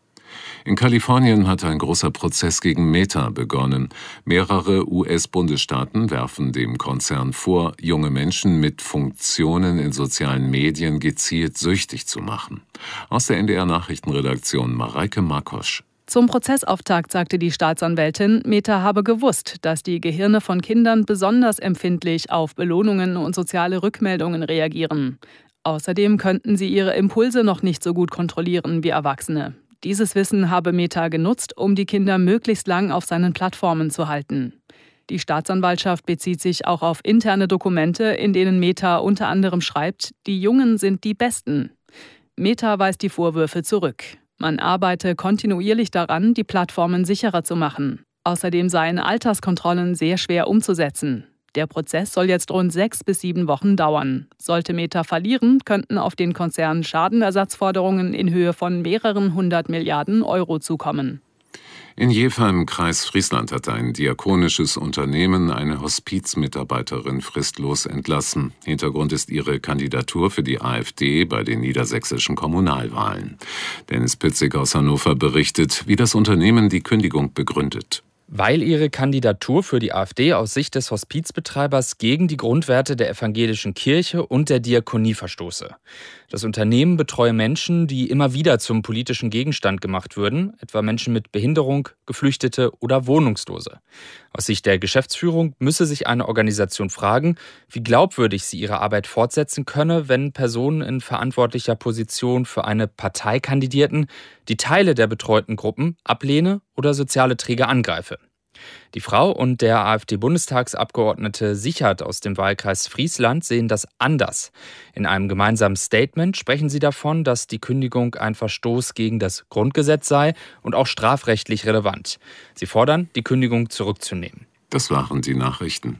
In Kalifornien hat ein großer Prozess gegen Meta begonnen. Mehrere U S-Bundesstaaten werfen dem Konzern vor, junge Menschen mit Funktionen in sozialen Medien gezielt süchtig zu machen. Aus der N D R-Nachrichtenredaktion Mareike Markosch. Zum Prozessauftakt sagte die Staatsanwältin, Meta habe gewusst, dass die Gehirne von Kindern besonders empfindlich auf Belohnungen und soziale Rückmeldungen reagieren. Außerdem könnten sie ihre Impulse noch nicht so gut kontrollieren wie Erwachsene. Dieses Wissen habe Meta genutzt, um die Kinder möglichst lang auf seinen Plattformen zu halten. Die Staatsanwaltschaft bezieht sich auch auf interne Dokumente, in denen Meta unter anderem schreibt, die Jungen sind die Besten. Meta weist die Vorwürfe zurück. Man arbeite kontinuierlich daran, die Plattformen sicherer zu machen. Außerdem seien Alterskontrollen sehr schwer umzusetzen. Der Prozess soll jetzt rund sechs bis sieben Wochen dauern. Sollte Meta verlieren, könnten auf den Konzern Schadenersatzforderungen in Höhe von mehreren hundert Milliarden Euro zukommen. In Jever im Kreis Friesland hat ein diakonisches Unternehmen eine Hospizmitarbeiterin fristlos entlassen. Hintergrund ist ihre Kandidatur für die AfD bei den niedersächsischen Kommunalwahlen. Dennis Pitzig aus Hannover berichtet, wie das Unternehmen die Kündigung begründet. Weil ihre Kandidatur für die AfD aus Sicht des Hospizbetreibers gegen die Grundwerte der evangelischen Kirche und der Diakonie verstoße. Das Unternehmen betreue Menschen, die immer wieder zum politischen Gegenstand gemacht würden, etwa Menschen mit Behinderung, Geflüchtete oder Wohnungslose. Aus Sicht der Geschäftsführung müsse sich eine Organisation fragen, wie glaubwürdig sie ihre Arbeit fortsetzen könne, wenn Personen in verantwortlicher Position für eine Partei kandidierten, die Teile der betreuten Gruppen ablehne oder soziale Träger angreife. Die Frau und der AfD-Bundestagsabgeordnete Sichert aus dem Wahlkreis Friesland sehen das anders. In einem gemeinsamen Statement sprechen sie davon, dass die Kündigung ein Verstoß gegen das Grundgesetz sei und auch strafrechtlich relevant. Sie fordern, die Kündigung zurückzunehmen. Das waren die Nachrichten.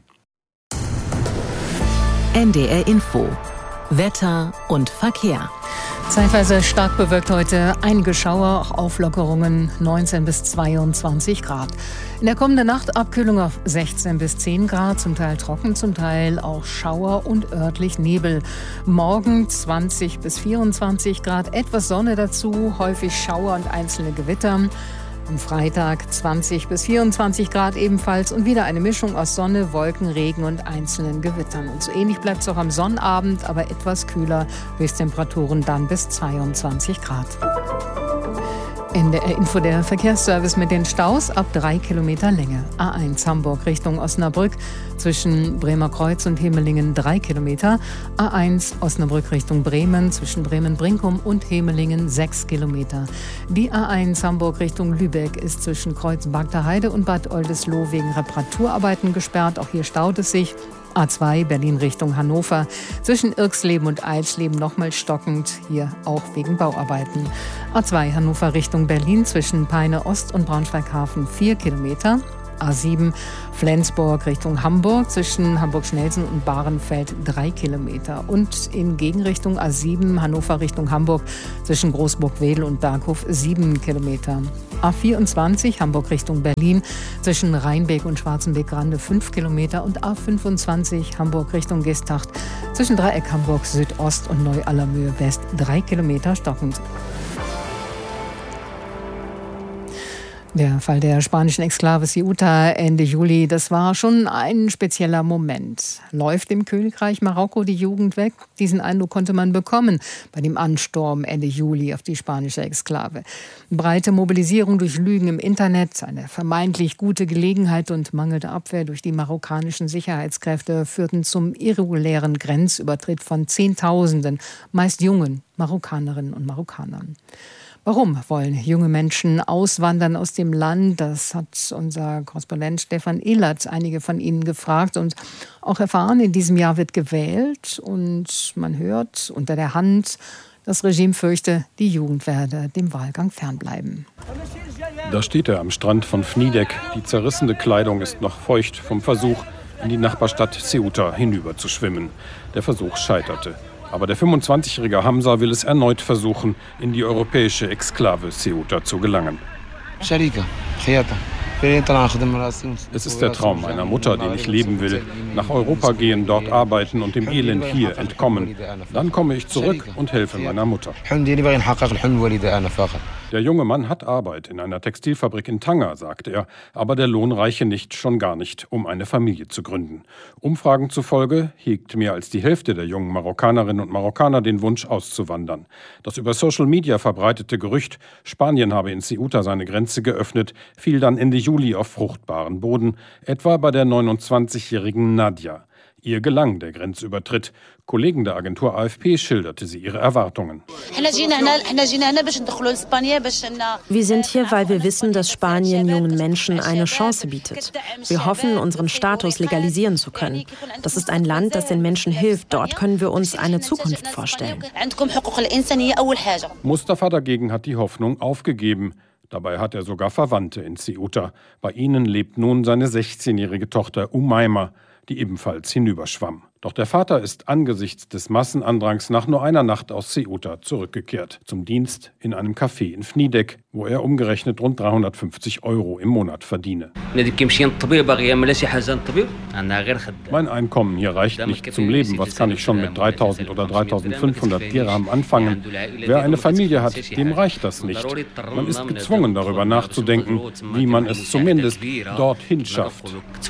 N D R Info. Wetter und Verkehr. Zeitweise stark bewölkt heute, einige Schauer, auch Auflockerungen, neunzehn bis zweiundzwanzig Grad. In der kommenden Nacht Abkühlung auf sechzehn bis zehn Grad, zum Teil trocken, zum Teil auch Schauer und örtlich Nebel. Morgen zwanzig bis vierundzwanzig Grad, etwas Sonne dazu, häufig Schauer und einzelne Gewitter. Am Freitag zwanzig bis vierundzwanzig Grad ebenfalls und wieder eine Mischung aus Sonne, Wolken, Regen und einzelnen Gewittern. Und so ähnlich bleibt es auch am Sonnabend, aber etwas kühler. Höchsttemperaturen dann bis zweiundzwanzig Grad. In der Info der Verkehrsservice mit den Staus ab drei Kilometer Länge. A eins Hamburg Richtung Osnabrück zwischen Bremer Kreuz und Hemelingen drei Kilometer. A eins Osnabrück Richtung Bremen zwischen Bremen-Brinkum und Hemelingen sechs Kilometer. Die A eins Hamburg Richtung Lübeck ist zwischen Kreuz Bagdaheide und Bad Oldesloe wegen Reparaturarbeiten gesperrt. Auch hier staut es sich. A zwei Berlin Richtung Hannover zwischen Irxleben und Eilsleben nochmal stockend, hier auch wegen Bauarbeiten. A zwei Hannover Richtung Berlin zwischen Peine Ost und Braunschweig-Hafen vier Kilometer. A sieben Flensburg Richtung Hamburg zwischen Hamburg-Schnelsen und Bahrenfeld drei Kilometer. Und in Gegenrichtung A sieben Hannover Richtung Hamburg zwischen Großburg-Wedel und Berghof sieben Kilometer. A vierundzwanzig Hamburg Richtung Berlin zwischen Rheinbeck und Schwarzenbeck-Grande fünf Kilometer. Und A fünfundzwanzig Hamburg Richtung Gestacht zwischen Dreieck Hamburg Südost und Neu-Allermöhe West drei Kilometer stockend. Der Fall der spanischen Exklave Ceuta Ende Juli, das war schon ein spezieller Moment. Läuft im Königreich Marokko die Jugend weg? Diesen Eindruck konnte man bekommen bei dem Ansturm Ende Juli auf die spanische Exklave. Breite Mobilisierung durch Lügen im Internet, eine vermeintlich gute Gelegenheit und mangelnde Abwehr durch die marokkanischen Sicherheitskräfte führten zum irregulären Grenzübertritt von Zehntausenden, meist jungen Marokkanerinnen und Marokkanern. Warum wollen junge Menschen auswandern aus dem Land? Das hat unser Korrespondent Stefan Ehlert einige von ihnen gefragt und auch erfahren. In diesem Jahr wird gewählt und man hört unter der Hand, das Regime fürchte, die Jugend werde dem Wahlgang fernbleiben. Da steht er am Strand von Fnidek. Die zerrissene Kleidung ist noch feucht vom Versuch, in die Nachbarstadt Ceuta hinüber zu schwimmen. Der Versuch scheiterte. Aber der fünfundzwanzigjährige Hamza will es erneut versuchen, in die europäische Exklave Ceuta zu gelangen. Es ist der Traum meiner Mutter, den ich leben will. Nach Europa gehen, dort arbeiten und dem Elend hier entkommen. Dann komme ich zurück und helfe meiner Mutter. Der junge Mann hat Arbeit in einer Textilfabrik in Tanger, sagt er. Aber der Lohn reiche nicht, schon gar nicht, um eine Familie zu gründen. Umfragen zufolge hegt mehr als die Hälfte der jungen Marokkanerinnen und Marokkaner den Wunsch, auszuwandern. Das über Social Media verbreitete Gerücht, Spanien habe in Ceuta seine Grenze geöffnet, fiel dann Ende Juli auf fruchtbaren Boden, etwa bei der neunundzwanzigjährigen Nadia. Ihr gelang der Grenzübertritt. Kollegen der Agentur A F P schilderte sie ihre Erwartungen. Wir sind hier, weil wir wissen, dass Spanien jungen Menschen eine Chance bietet. Wir hoffen, unseren Status legalisieren zu können. Das ist ein Land, das den Menschen hilft. Dort können wir uns eine Zukunft vorstellen. Mustafa dagegen hat die Hoffnung aufgegeben. Dabei hat er sogar Verwandte in Ceuta. Bei ihnen lebt nun seine sechzehnjährige Tochter Umaima, die ebenfalls hinüberschwamm. Doch der Vater ist angesichts des Massenandrangs nach nur einer Nacht aus Ceuta zurückgekehrt. Zum Dienst in einem Café in Fnidek, wo er umgerechnet rund dreihundertfünfzig Euro im Monat verdiene. Mein Einkommen hier reicht nicht zum Leben. Was kann ich schon mit dreitausend oder dreitausendfünfhundert Dirham anfangen? Wer eine Familie hat, dem reicht das nicht. Man ist gezwungen, darüber nachzudenken, wie man es zumindest dorthin schafft.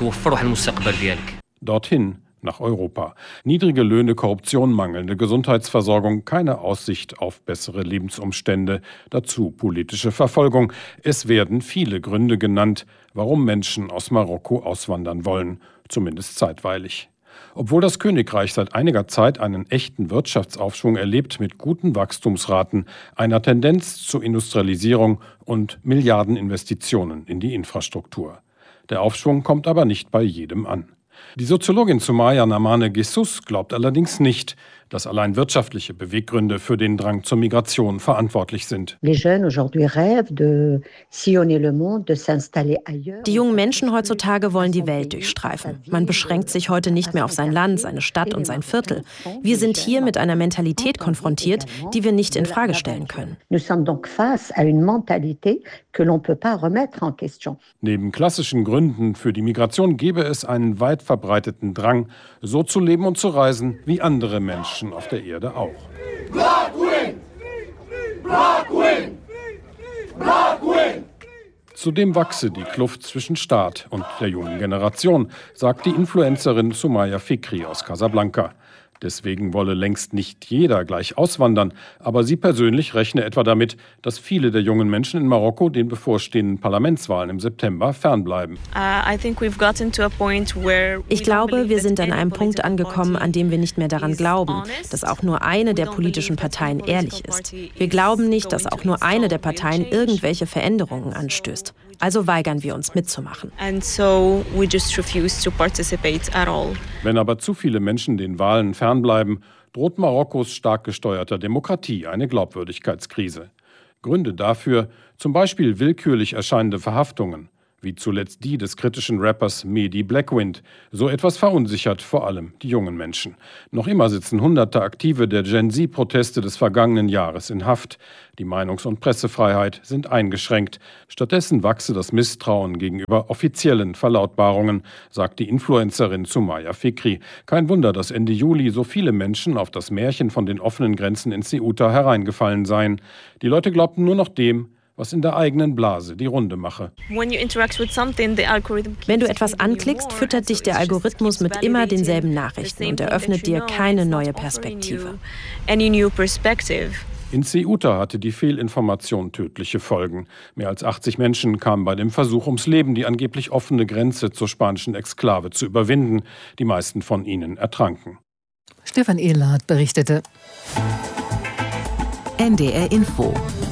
Dorthin, nach Europa. Niedrige Löhne, Korruption, mangelnde Gesundheitsversorgung, keine Aussicht auf bessere Lebensumstände, dazu politische Verfolgung. Es werden viele Gründe genannt, warum Menschen aus Marokko auswandern wollen, zumindest zeitweilig. Obwohl das Königreich seit einiger Zeit einen echten Wirtschaftsaufschwung erlebt mit guten Wachstumsraten, einer Tendenz zur Industrialisierung und Milliardeninvestitionen in die Infrastruktur. Der Aufschwung kommt aber nicht bei jedem an. Die Soziologin Soumaya Namane Ghessous glaubt allerdings nicht, dass allein wirtschaftliche Beweggründe für den Drang zur Migration verantwortlich sind. Die jungen Menschen heutzutage wollen die Welt durchstreifen. Man beschränkt sich heute nicht mehr auf sein Land, seine Stadt und sein Viertel. Wir sind hier mit einer Mentalität konfrontiert, die wir nicht in Frage stellen können. Neben klassischen Gründen für die Migration gäbe es einen weit verbreiteten Drang, so zu leben und zu reisen wie andere Menschen auf der Erde auch. Zudem wachse die Kluft zwischen Staat und der jungen Generation, sagt die Influencerin Soumaya Fikri aus Casablanca. Deswegen wolle längst nicht jeder gleich auswandern, aber sie persönlich rechne etwa damit, dass viele der jungen Menschen in Marokko den bevorstehenden Parlamentswahlen im September fernbleiben. Ich glaube, wir sind an einem Punkt angekommen, an dem wir nicht mehr daran glauben, dass auch nur eine der politischen Parteien ehrlich ist. Wir glauben nicht, dass auch nur eine der Parteien irgendwelche Veränderungen anstößt. Also weigern wir uns mitzumachen. Wenn aber zu viele Menschen den Wahlen fernbleiben, droht Marokkos stark gesteuerter Demokratie eine Glaubwürdigkeitskrise. Gründe dafür zum Beispiel willkürlich erscheinende Verhaftungen, wie zuletzt die des kritischen Rappers Mehdi Blackwind. So etwas verunsichert vor allem die jungen Menschen. Noch immer sitzen hunderte Aktive der Gen-Z-Proteste des vergangenen Jahres in Haft. Die Meinungs- und Pressefreiheit sind eingeschränkt. Stattdessen wachse das Misstrauen gegenüber offiziellen Verlautbarungen, sagt die Influencerin Soumaya Fikri. Kein Wunder, dass Ende Juli so viele Menschen auf das Märchen von den offenen Grenzen in Ceuta hereingefallen seien. Die Leute glaubten nur noch dem, was in der eigenen Blase die Runde mache. Wenn du etwas anklickst, füttert dich der Algorithmus mit immer denselben Nachrichten und eröffnet dir keine neue Perspektive. In Ceuta hatte die Fehlinformation tödliche Folgen. Mehr als achtzig Menschen kamen bei dem Versuch ums Leben, die angeblich offene Grenze zur spanischen Exklave zu überwinden. Die meisten von ihnen ertranken. Stefan Ehlert berichtete. N D R Info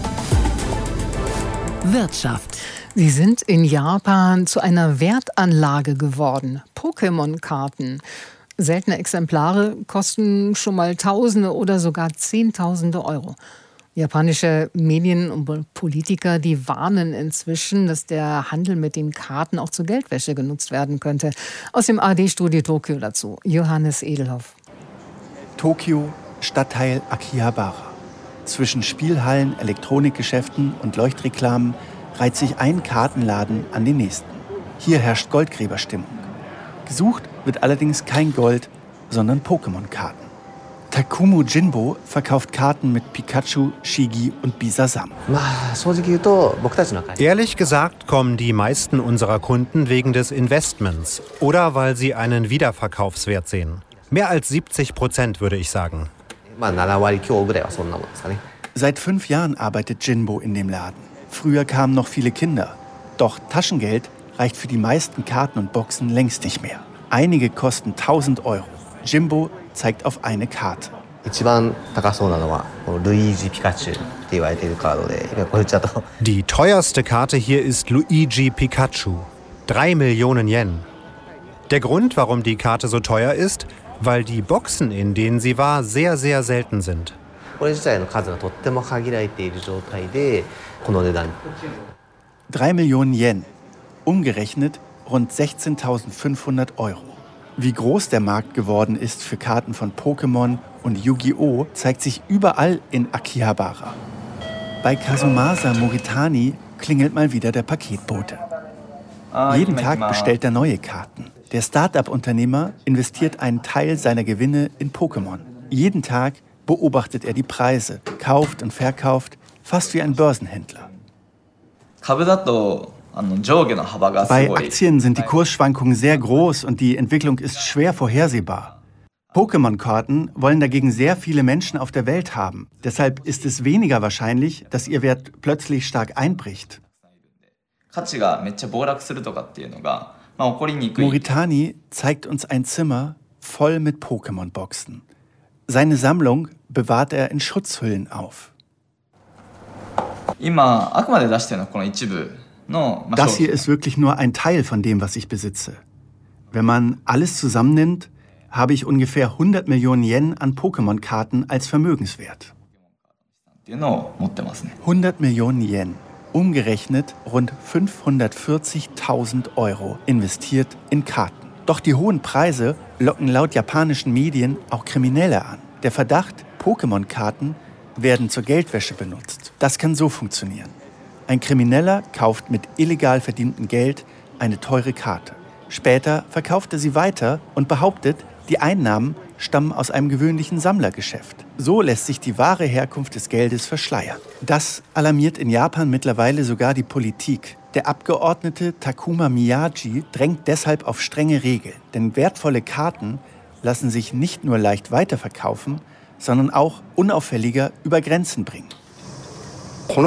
Wirtschaft. Sie sind in Japan zu einer Wertanlage geworden. Pokémon-Karten. Seltene Exemplare kosten schon mal Tausende oder sogar Zehntausende Euro. Japanische Medien und Politiker, die warnen inzwischen, dass der Handel mit den Karten auch zur Geldwäsche genutzt werden könnte. Aus dem A R D-Studio Tokio dazu, Johannes Edelhoff. Tokio, Stadtteil Akihabara. Zwischen Spielhallen, Elektronikgeschäften und Leuchtreklamen reiht sich ein Kartenladen an den nächsten. Hier herrscht Goldgräberstimmung. Gesucht wird allerdings kein Gold, sondern Pokémon-Karten. Takumu Jinbo verkauft Karten mit Pikachu, Shigi und Bisasam. Ehrlich gesagt kommen die meisten unserer Kunden wegen des Investments oder weil sie einen Wiederverkaufswert sehen. Mehr als siebzig Prozent, würde ich sagen. Seit fünf Jahren arbeitet Jinbo in dem Laden. Früher kamen noch viele Kinder. Doch Taschengeld reicht für die meisten Karten und Boxen längst nicht mehr. Einige kosten tausend Euro. Jinbo zeigt auf eine Karte. Die teuerste Karte hier ist Luigi Pikachu. Drei Millionen Yen. Der Grund, warum die Karte so teuer ist, weil die Boxen, in denen sie war, sehr, sehr selten sind. Drei Millionen Yen, umgerechnet rund sechzehntausendfünfhundert Euro. Wie groß der Markt geworden ist für Karten von Pokémon und Yu-Gi-Oh! Zeigt sich überall in Akihabara. Bei Kazumasa Moritani klingelt mal wieder der Paketbote. Jeden Tag bestellt er neue Karten. Der Start-up-Unternehmer investiert einen Teil seiner Gewinne in Pokémon. Jeden Tag beobachtet er die Preise, kauft und verkauft, fast wie ein Börsenhändler. Bei Aktien sind die Kursschwankungen sehr groß und die Entwicklung ist schwer vorhersehbar. Pokémon-Karten wollen dagegen sehr viele Menschen auf der Welt haben. Deshalb ist es weniger wahrscheinlich, dass ihr Wert plötzlich stark einbricht. Moritani zeigt uns ein Zimmer voll mit Pokémon-Boxen. Seine Sammlung bewahrt er in Schutzhüllen auf. Das hier ist wirklich nur ein Teil von dem, was ich besitze. Wenn man alles zusammennimmt, habe ich ungefähr hundert Millionen Yen an Pokémon-Karten als Vermögenswert. hundert Millionen Yen, umgerechnet rund fünfhundertvierzigtausend Euro investiert in Karten. Doch die hohen Preise locken laut japanischen Medien auch Kriminelle an. Der Verdacht, Pokémon-Karten werden zur Geldwäsche benutzt. Das kann so funktionieren. Ein Krimineller kauft mit illegal verdientem Geld eine teure Karte. Später verkauft er sie weiter und behauptet, die Einnahmen stammen aus einem gewöhnlichen Sammlergeschäft. So lässt sich die wahre Herkunft des Geldes verschleiern. Das alarmiert in Japan mittlerweile sogar die Politik. Der Abgeordnete Takuma Miyagi drängt deshalb auf strenge Regeln. Denn wertvolle Karten lassen sich nicht nur leicht weiterverkaufen, sondern auch unauffälliger über Grenzen bringen. Da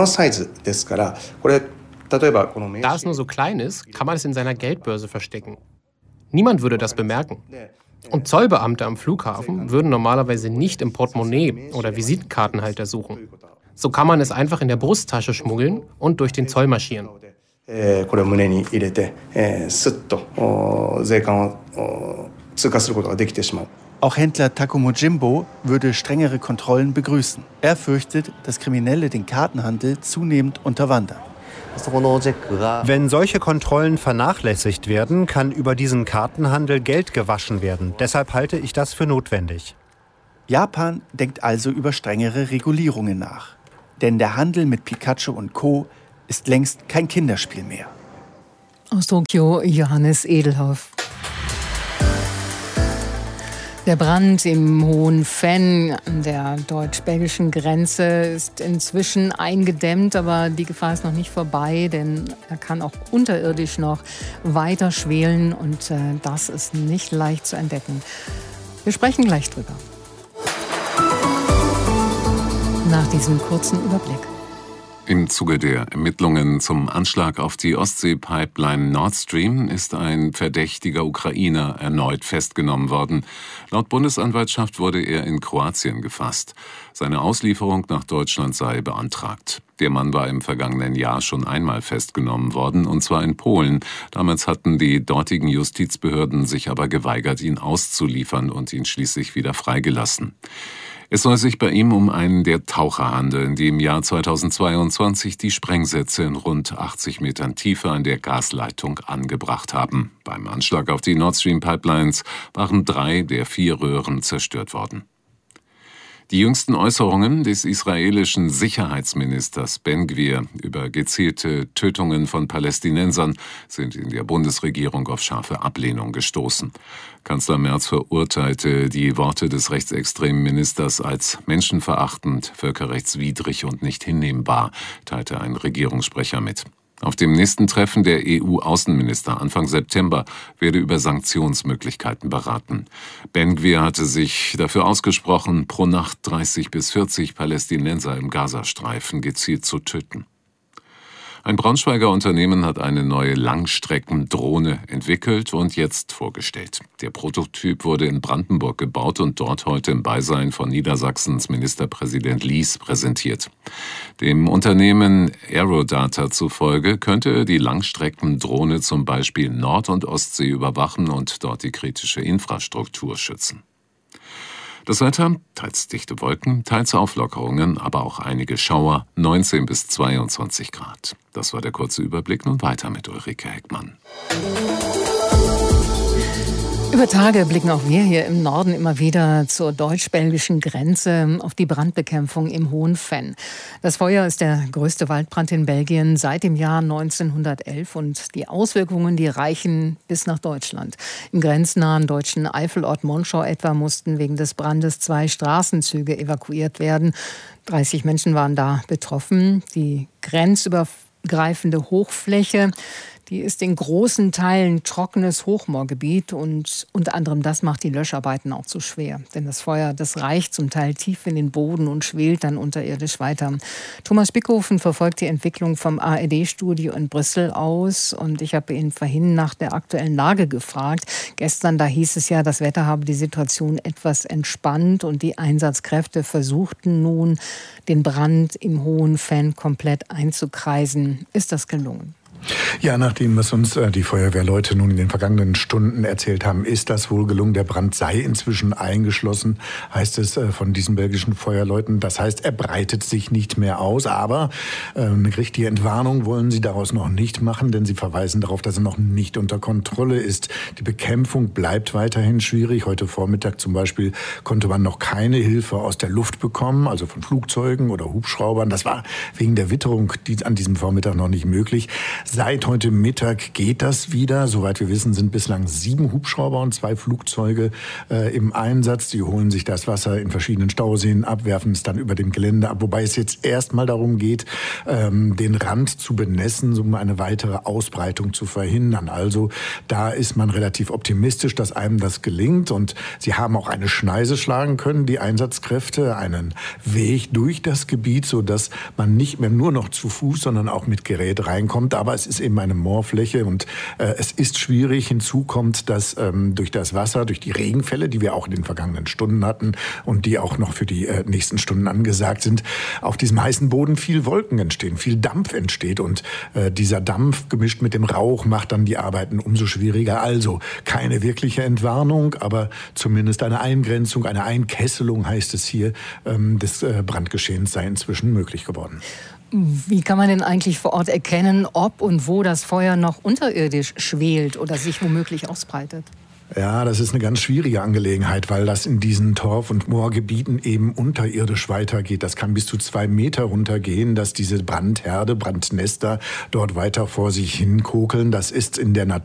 es nur so klein ist, kann man es in seiner Geldbörse verstecken. Niemand würde das bemerken. Und Zollbeamte am Flughafen würden normalerweise nicht im Portemonnaie oder Visitenkartenhalter suchen. So kann man es einfach in der Brusttasche schmuggeln und durch den Zoll marschieren. Auch Händler Takumo Jimbo würde strengere Kontrollen begrüßen. Er fürchtet, dass Kriminelle den Kartenhandel zunehmend unterwandern. Wenn solche Kontrollen vernachlässigt werden, kann über diesen Kartenhandel Geld gewaschen werden. Deshalb halte ich das für notwendig. Japan denkt also über strengere Regulierungen nach. Denn der Handel mit Pikachu und Co. ist längst kein Kinderspiel mehr. Aus Tokio, Johannes Edelhoff. Der Brand im Hohen Venn an der deutsch-belgischen Grenze ist inzwischen eingedämmt, aber die Gefahr ist noch nicht vorbei, denn er kann auch unterirdisch noch weiter schwelen und äh, das ist nicht leicht zu entdecken. Wir sprechen gleich drüber. Nach diesem kurzen Überblick. Im Zuge der Ermittlungen zum Anschlag auf die Ostsee-Pipeline Nord Stream ist ein verdächtiger Ukrainer erneut festgenommen worden. Laut Bundesanwaltschaft wurde er in Kroatien gefasst. Seine Auslieferung nach Deutschland sei beantragt. Der Mann war im vergangenen Jahr schon einmal festgenommen worden, und zwar in Polen. Damals hatten die dortigen Justizbehörden sich aber geweigert, ihn auszuliefern und ihn schließlich wieder freigelassen. Es soll sich bei ihm um einen der Taucher handeln, die im Jahr zweitausendzweiundzwanzig die Sprengsätze in rund achtzig Metern Tiefe an der Gasleitung angebracht haben. Beim Anschlag auf die Nord Stream Pipelines waren drei der vier Röhren zerstört worden. Die jüngsten Äußerungen des israelischen Sicherheitsministers Ben Gvir über gezielte Tötungen von Palästinensern sind in der Bundesregierung auf scharfe Ablehnung gestoßen. Kanzler Merz verurteilte die Worte des rechtsextremen Ministers als menschenverachtend, völkerrechtswidrig und nicht hinnehmbar, teilte ein Regierungssprecher mit. Auf dem nächsten Treffen der E U-Außenminister Anfang September werde über Sanktionsmöglichkeiten beraten. Ben Gvir hatte sich dafür ausgesprochen, pro Nacht dreißig bis vierzig Palästinenser im Gazastreifen gezielt zu töten. Ein Braunschweiger Unternehmen hat eine neue Langstreckendrohne entwickelt und jetzt vorgestellt. Der Prototyp wurde in Brandenburg gebaut und dort heute im Beisein von Niedersachsens Ministerpräsident Lies präsentiert. Dem Unternehmen Aerodata zufolge könnte die Langstreckendrohne zum Beispiel Nord- und Ostsee überwachen und dort die kritische Infrastruktur schützen. Das Wetter, teils dichte Wolken, teils Auflockerungen, aber auch einige Schauer, neunzehn bis zweiundzwanzig Grad. Das war der kurze Überblick, nun weiter mit Ulrike Heckmann. Über Tage blicken auch wir hier im Norden immer wieder zur deutsch-belgischen Grenze auf die Brandbekämpfung im Hohen Venn. Das Feuer ist der größte Waldbrand in Belgien seit dem Jahr neunzehnhundertelf und die Auswirkungen, die reichen bis nach Deutschland. Im grenznahen deutschen Eifelort Monschau etwa mussten wegen des Brandes zwei Straßenzüge evakuiert werden. dreißig Menschen waren da betroffen. Die grenzübergreifende Hochfläche, die ist in großen Teilen trockenes Hochmoorgebiet und unter anderem das macht die Löscharbeiten auch zu schwer. Denn das Feuer, das reicht zum Teil tief in den Boden und schwelt dann unterirdisch weiter. Thomas Bickhofen verfolgt die Entwicklung vom A R D-Studio in Brüssel aus und ich habe ihn vorhin nach der aktuellen Lage gefragt. Gestern, da hieß es ja, das Wetter habe die Situation etwas entspannt und die Einsatzkräfte versuchten nun, den Brand im Hohen Venn komplett einzukreisen. Ist das gelungen? Ja, nach dem, was uns äh, die Feuerwehrleute nun in den vergangenen Stunden erzählt haben, ist das wohl gelungen. Der Brand sei inzwischen eingeschlossen, heißt es äh, von diesen belgischen Feuerleuten. Das heißt, er breitet sich nicht mehr aus. Aber äh, eine richtige Entwarnung wollen sie daraus noch nicht machen, denn sie verweisen darauf, dass er noch nicht unter Kontrolle ist. Die Bekämpfung bleibt weiterhin schwierig. Heute Vormittag zum Beispiel konnte man noch keine Hilfe aus der Luft bekommen, also von Flugzeugen oder Hubschraubern. Das war wegen der Witterung die, an diesem Vormittag noch nicht möglich. Seit heute Mittag geht das wieder. Soweit wir wissen, sind bislang sieben Hubschrauber und zwei Flugzeuge äh, im Einsatz. Die holen sich das Wasser in verschiedenen Stauseen ab, werfen es dann über dem Gelände ab. Wobei es jetzt erstmal darum geht, ähm, den Rand zu benässen, um eine weitere Ausbreitung zu verhindern. Also da ist man relativ optimistisch, dass einem das gelingt. Und sie haben auch eine Schneise schlagen können, die Einsatzkräfte, einen Weg durch das Gebiet, sodass man nicht mehr nur noch zu Fuß, sondern auch mit Gerät reinkommt. Aber es ist eben eine Moorfläche und äh, es ist schwierig. Hinzu kommt, dass ähm, durch das Wasser, durch die Regenfälle, die wir auch in den vergangenen Stunden hatten und die auch noch für die äh, nächsten Stunden angesagt sind, auf diesem heißen Boden viel Wolken entstehen, viel Dampf entsteht und äh, dieser Dampf gemischt mit dem Rauch macht dann die Arbeiten umso schwieriger. Also keine wirkliche Entwarnung, aber zumindest eine Eingrenzung, eine Einkesselung heißt es hier, ähm, des äh, Brandgeschehens sei inzwischen möglich geworden. Wie kann man denn eigentlich vor Ort erkennen, ob und wo das Feuer noch unterirdisch schwelt oder sich womöglich ausbreitet? Ja, das ist eine ganz schwierige Angelegenheit, weil das in diesen Torf- und Moorgebieten eben unterirdisch weitergeht. Das kann bis zu zwei Meter runtergehen, dass diese Brandherde, Brandnester dort weiter vor sich hin kokeln. Das ist in der Natur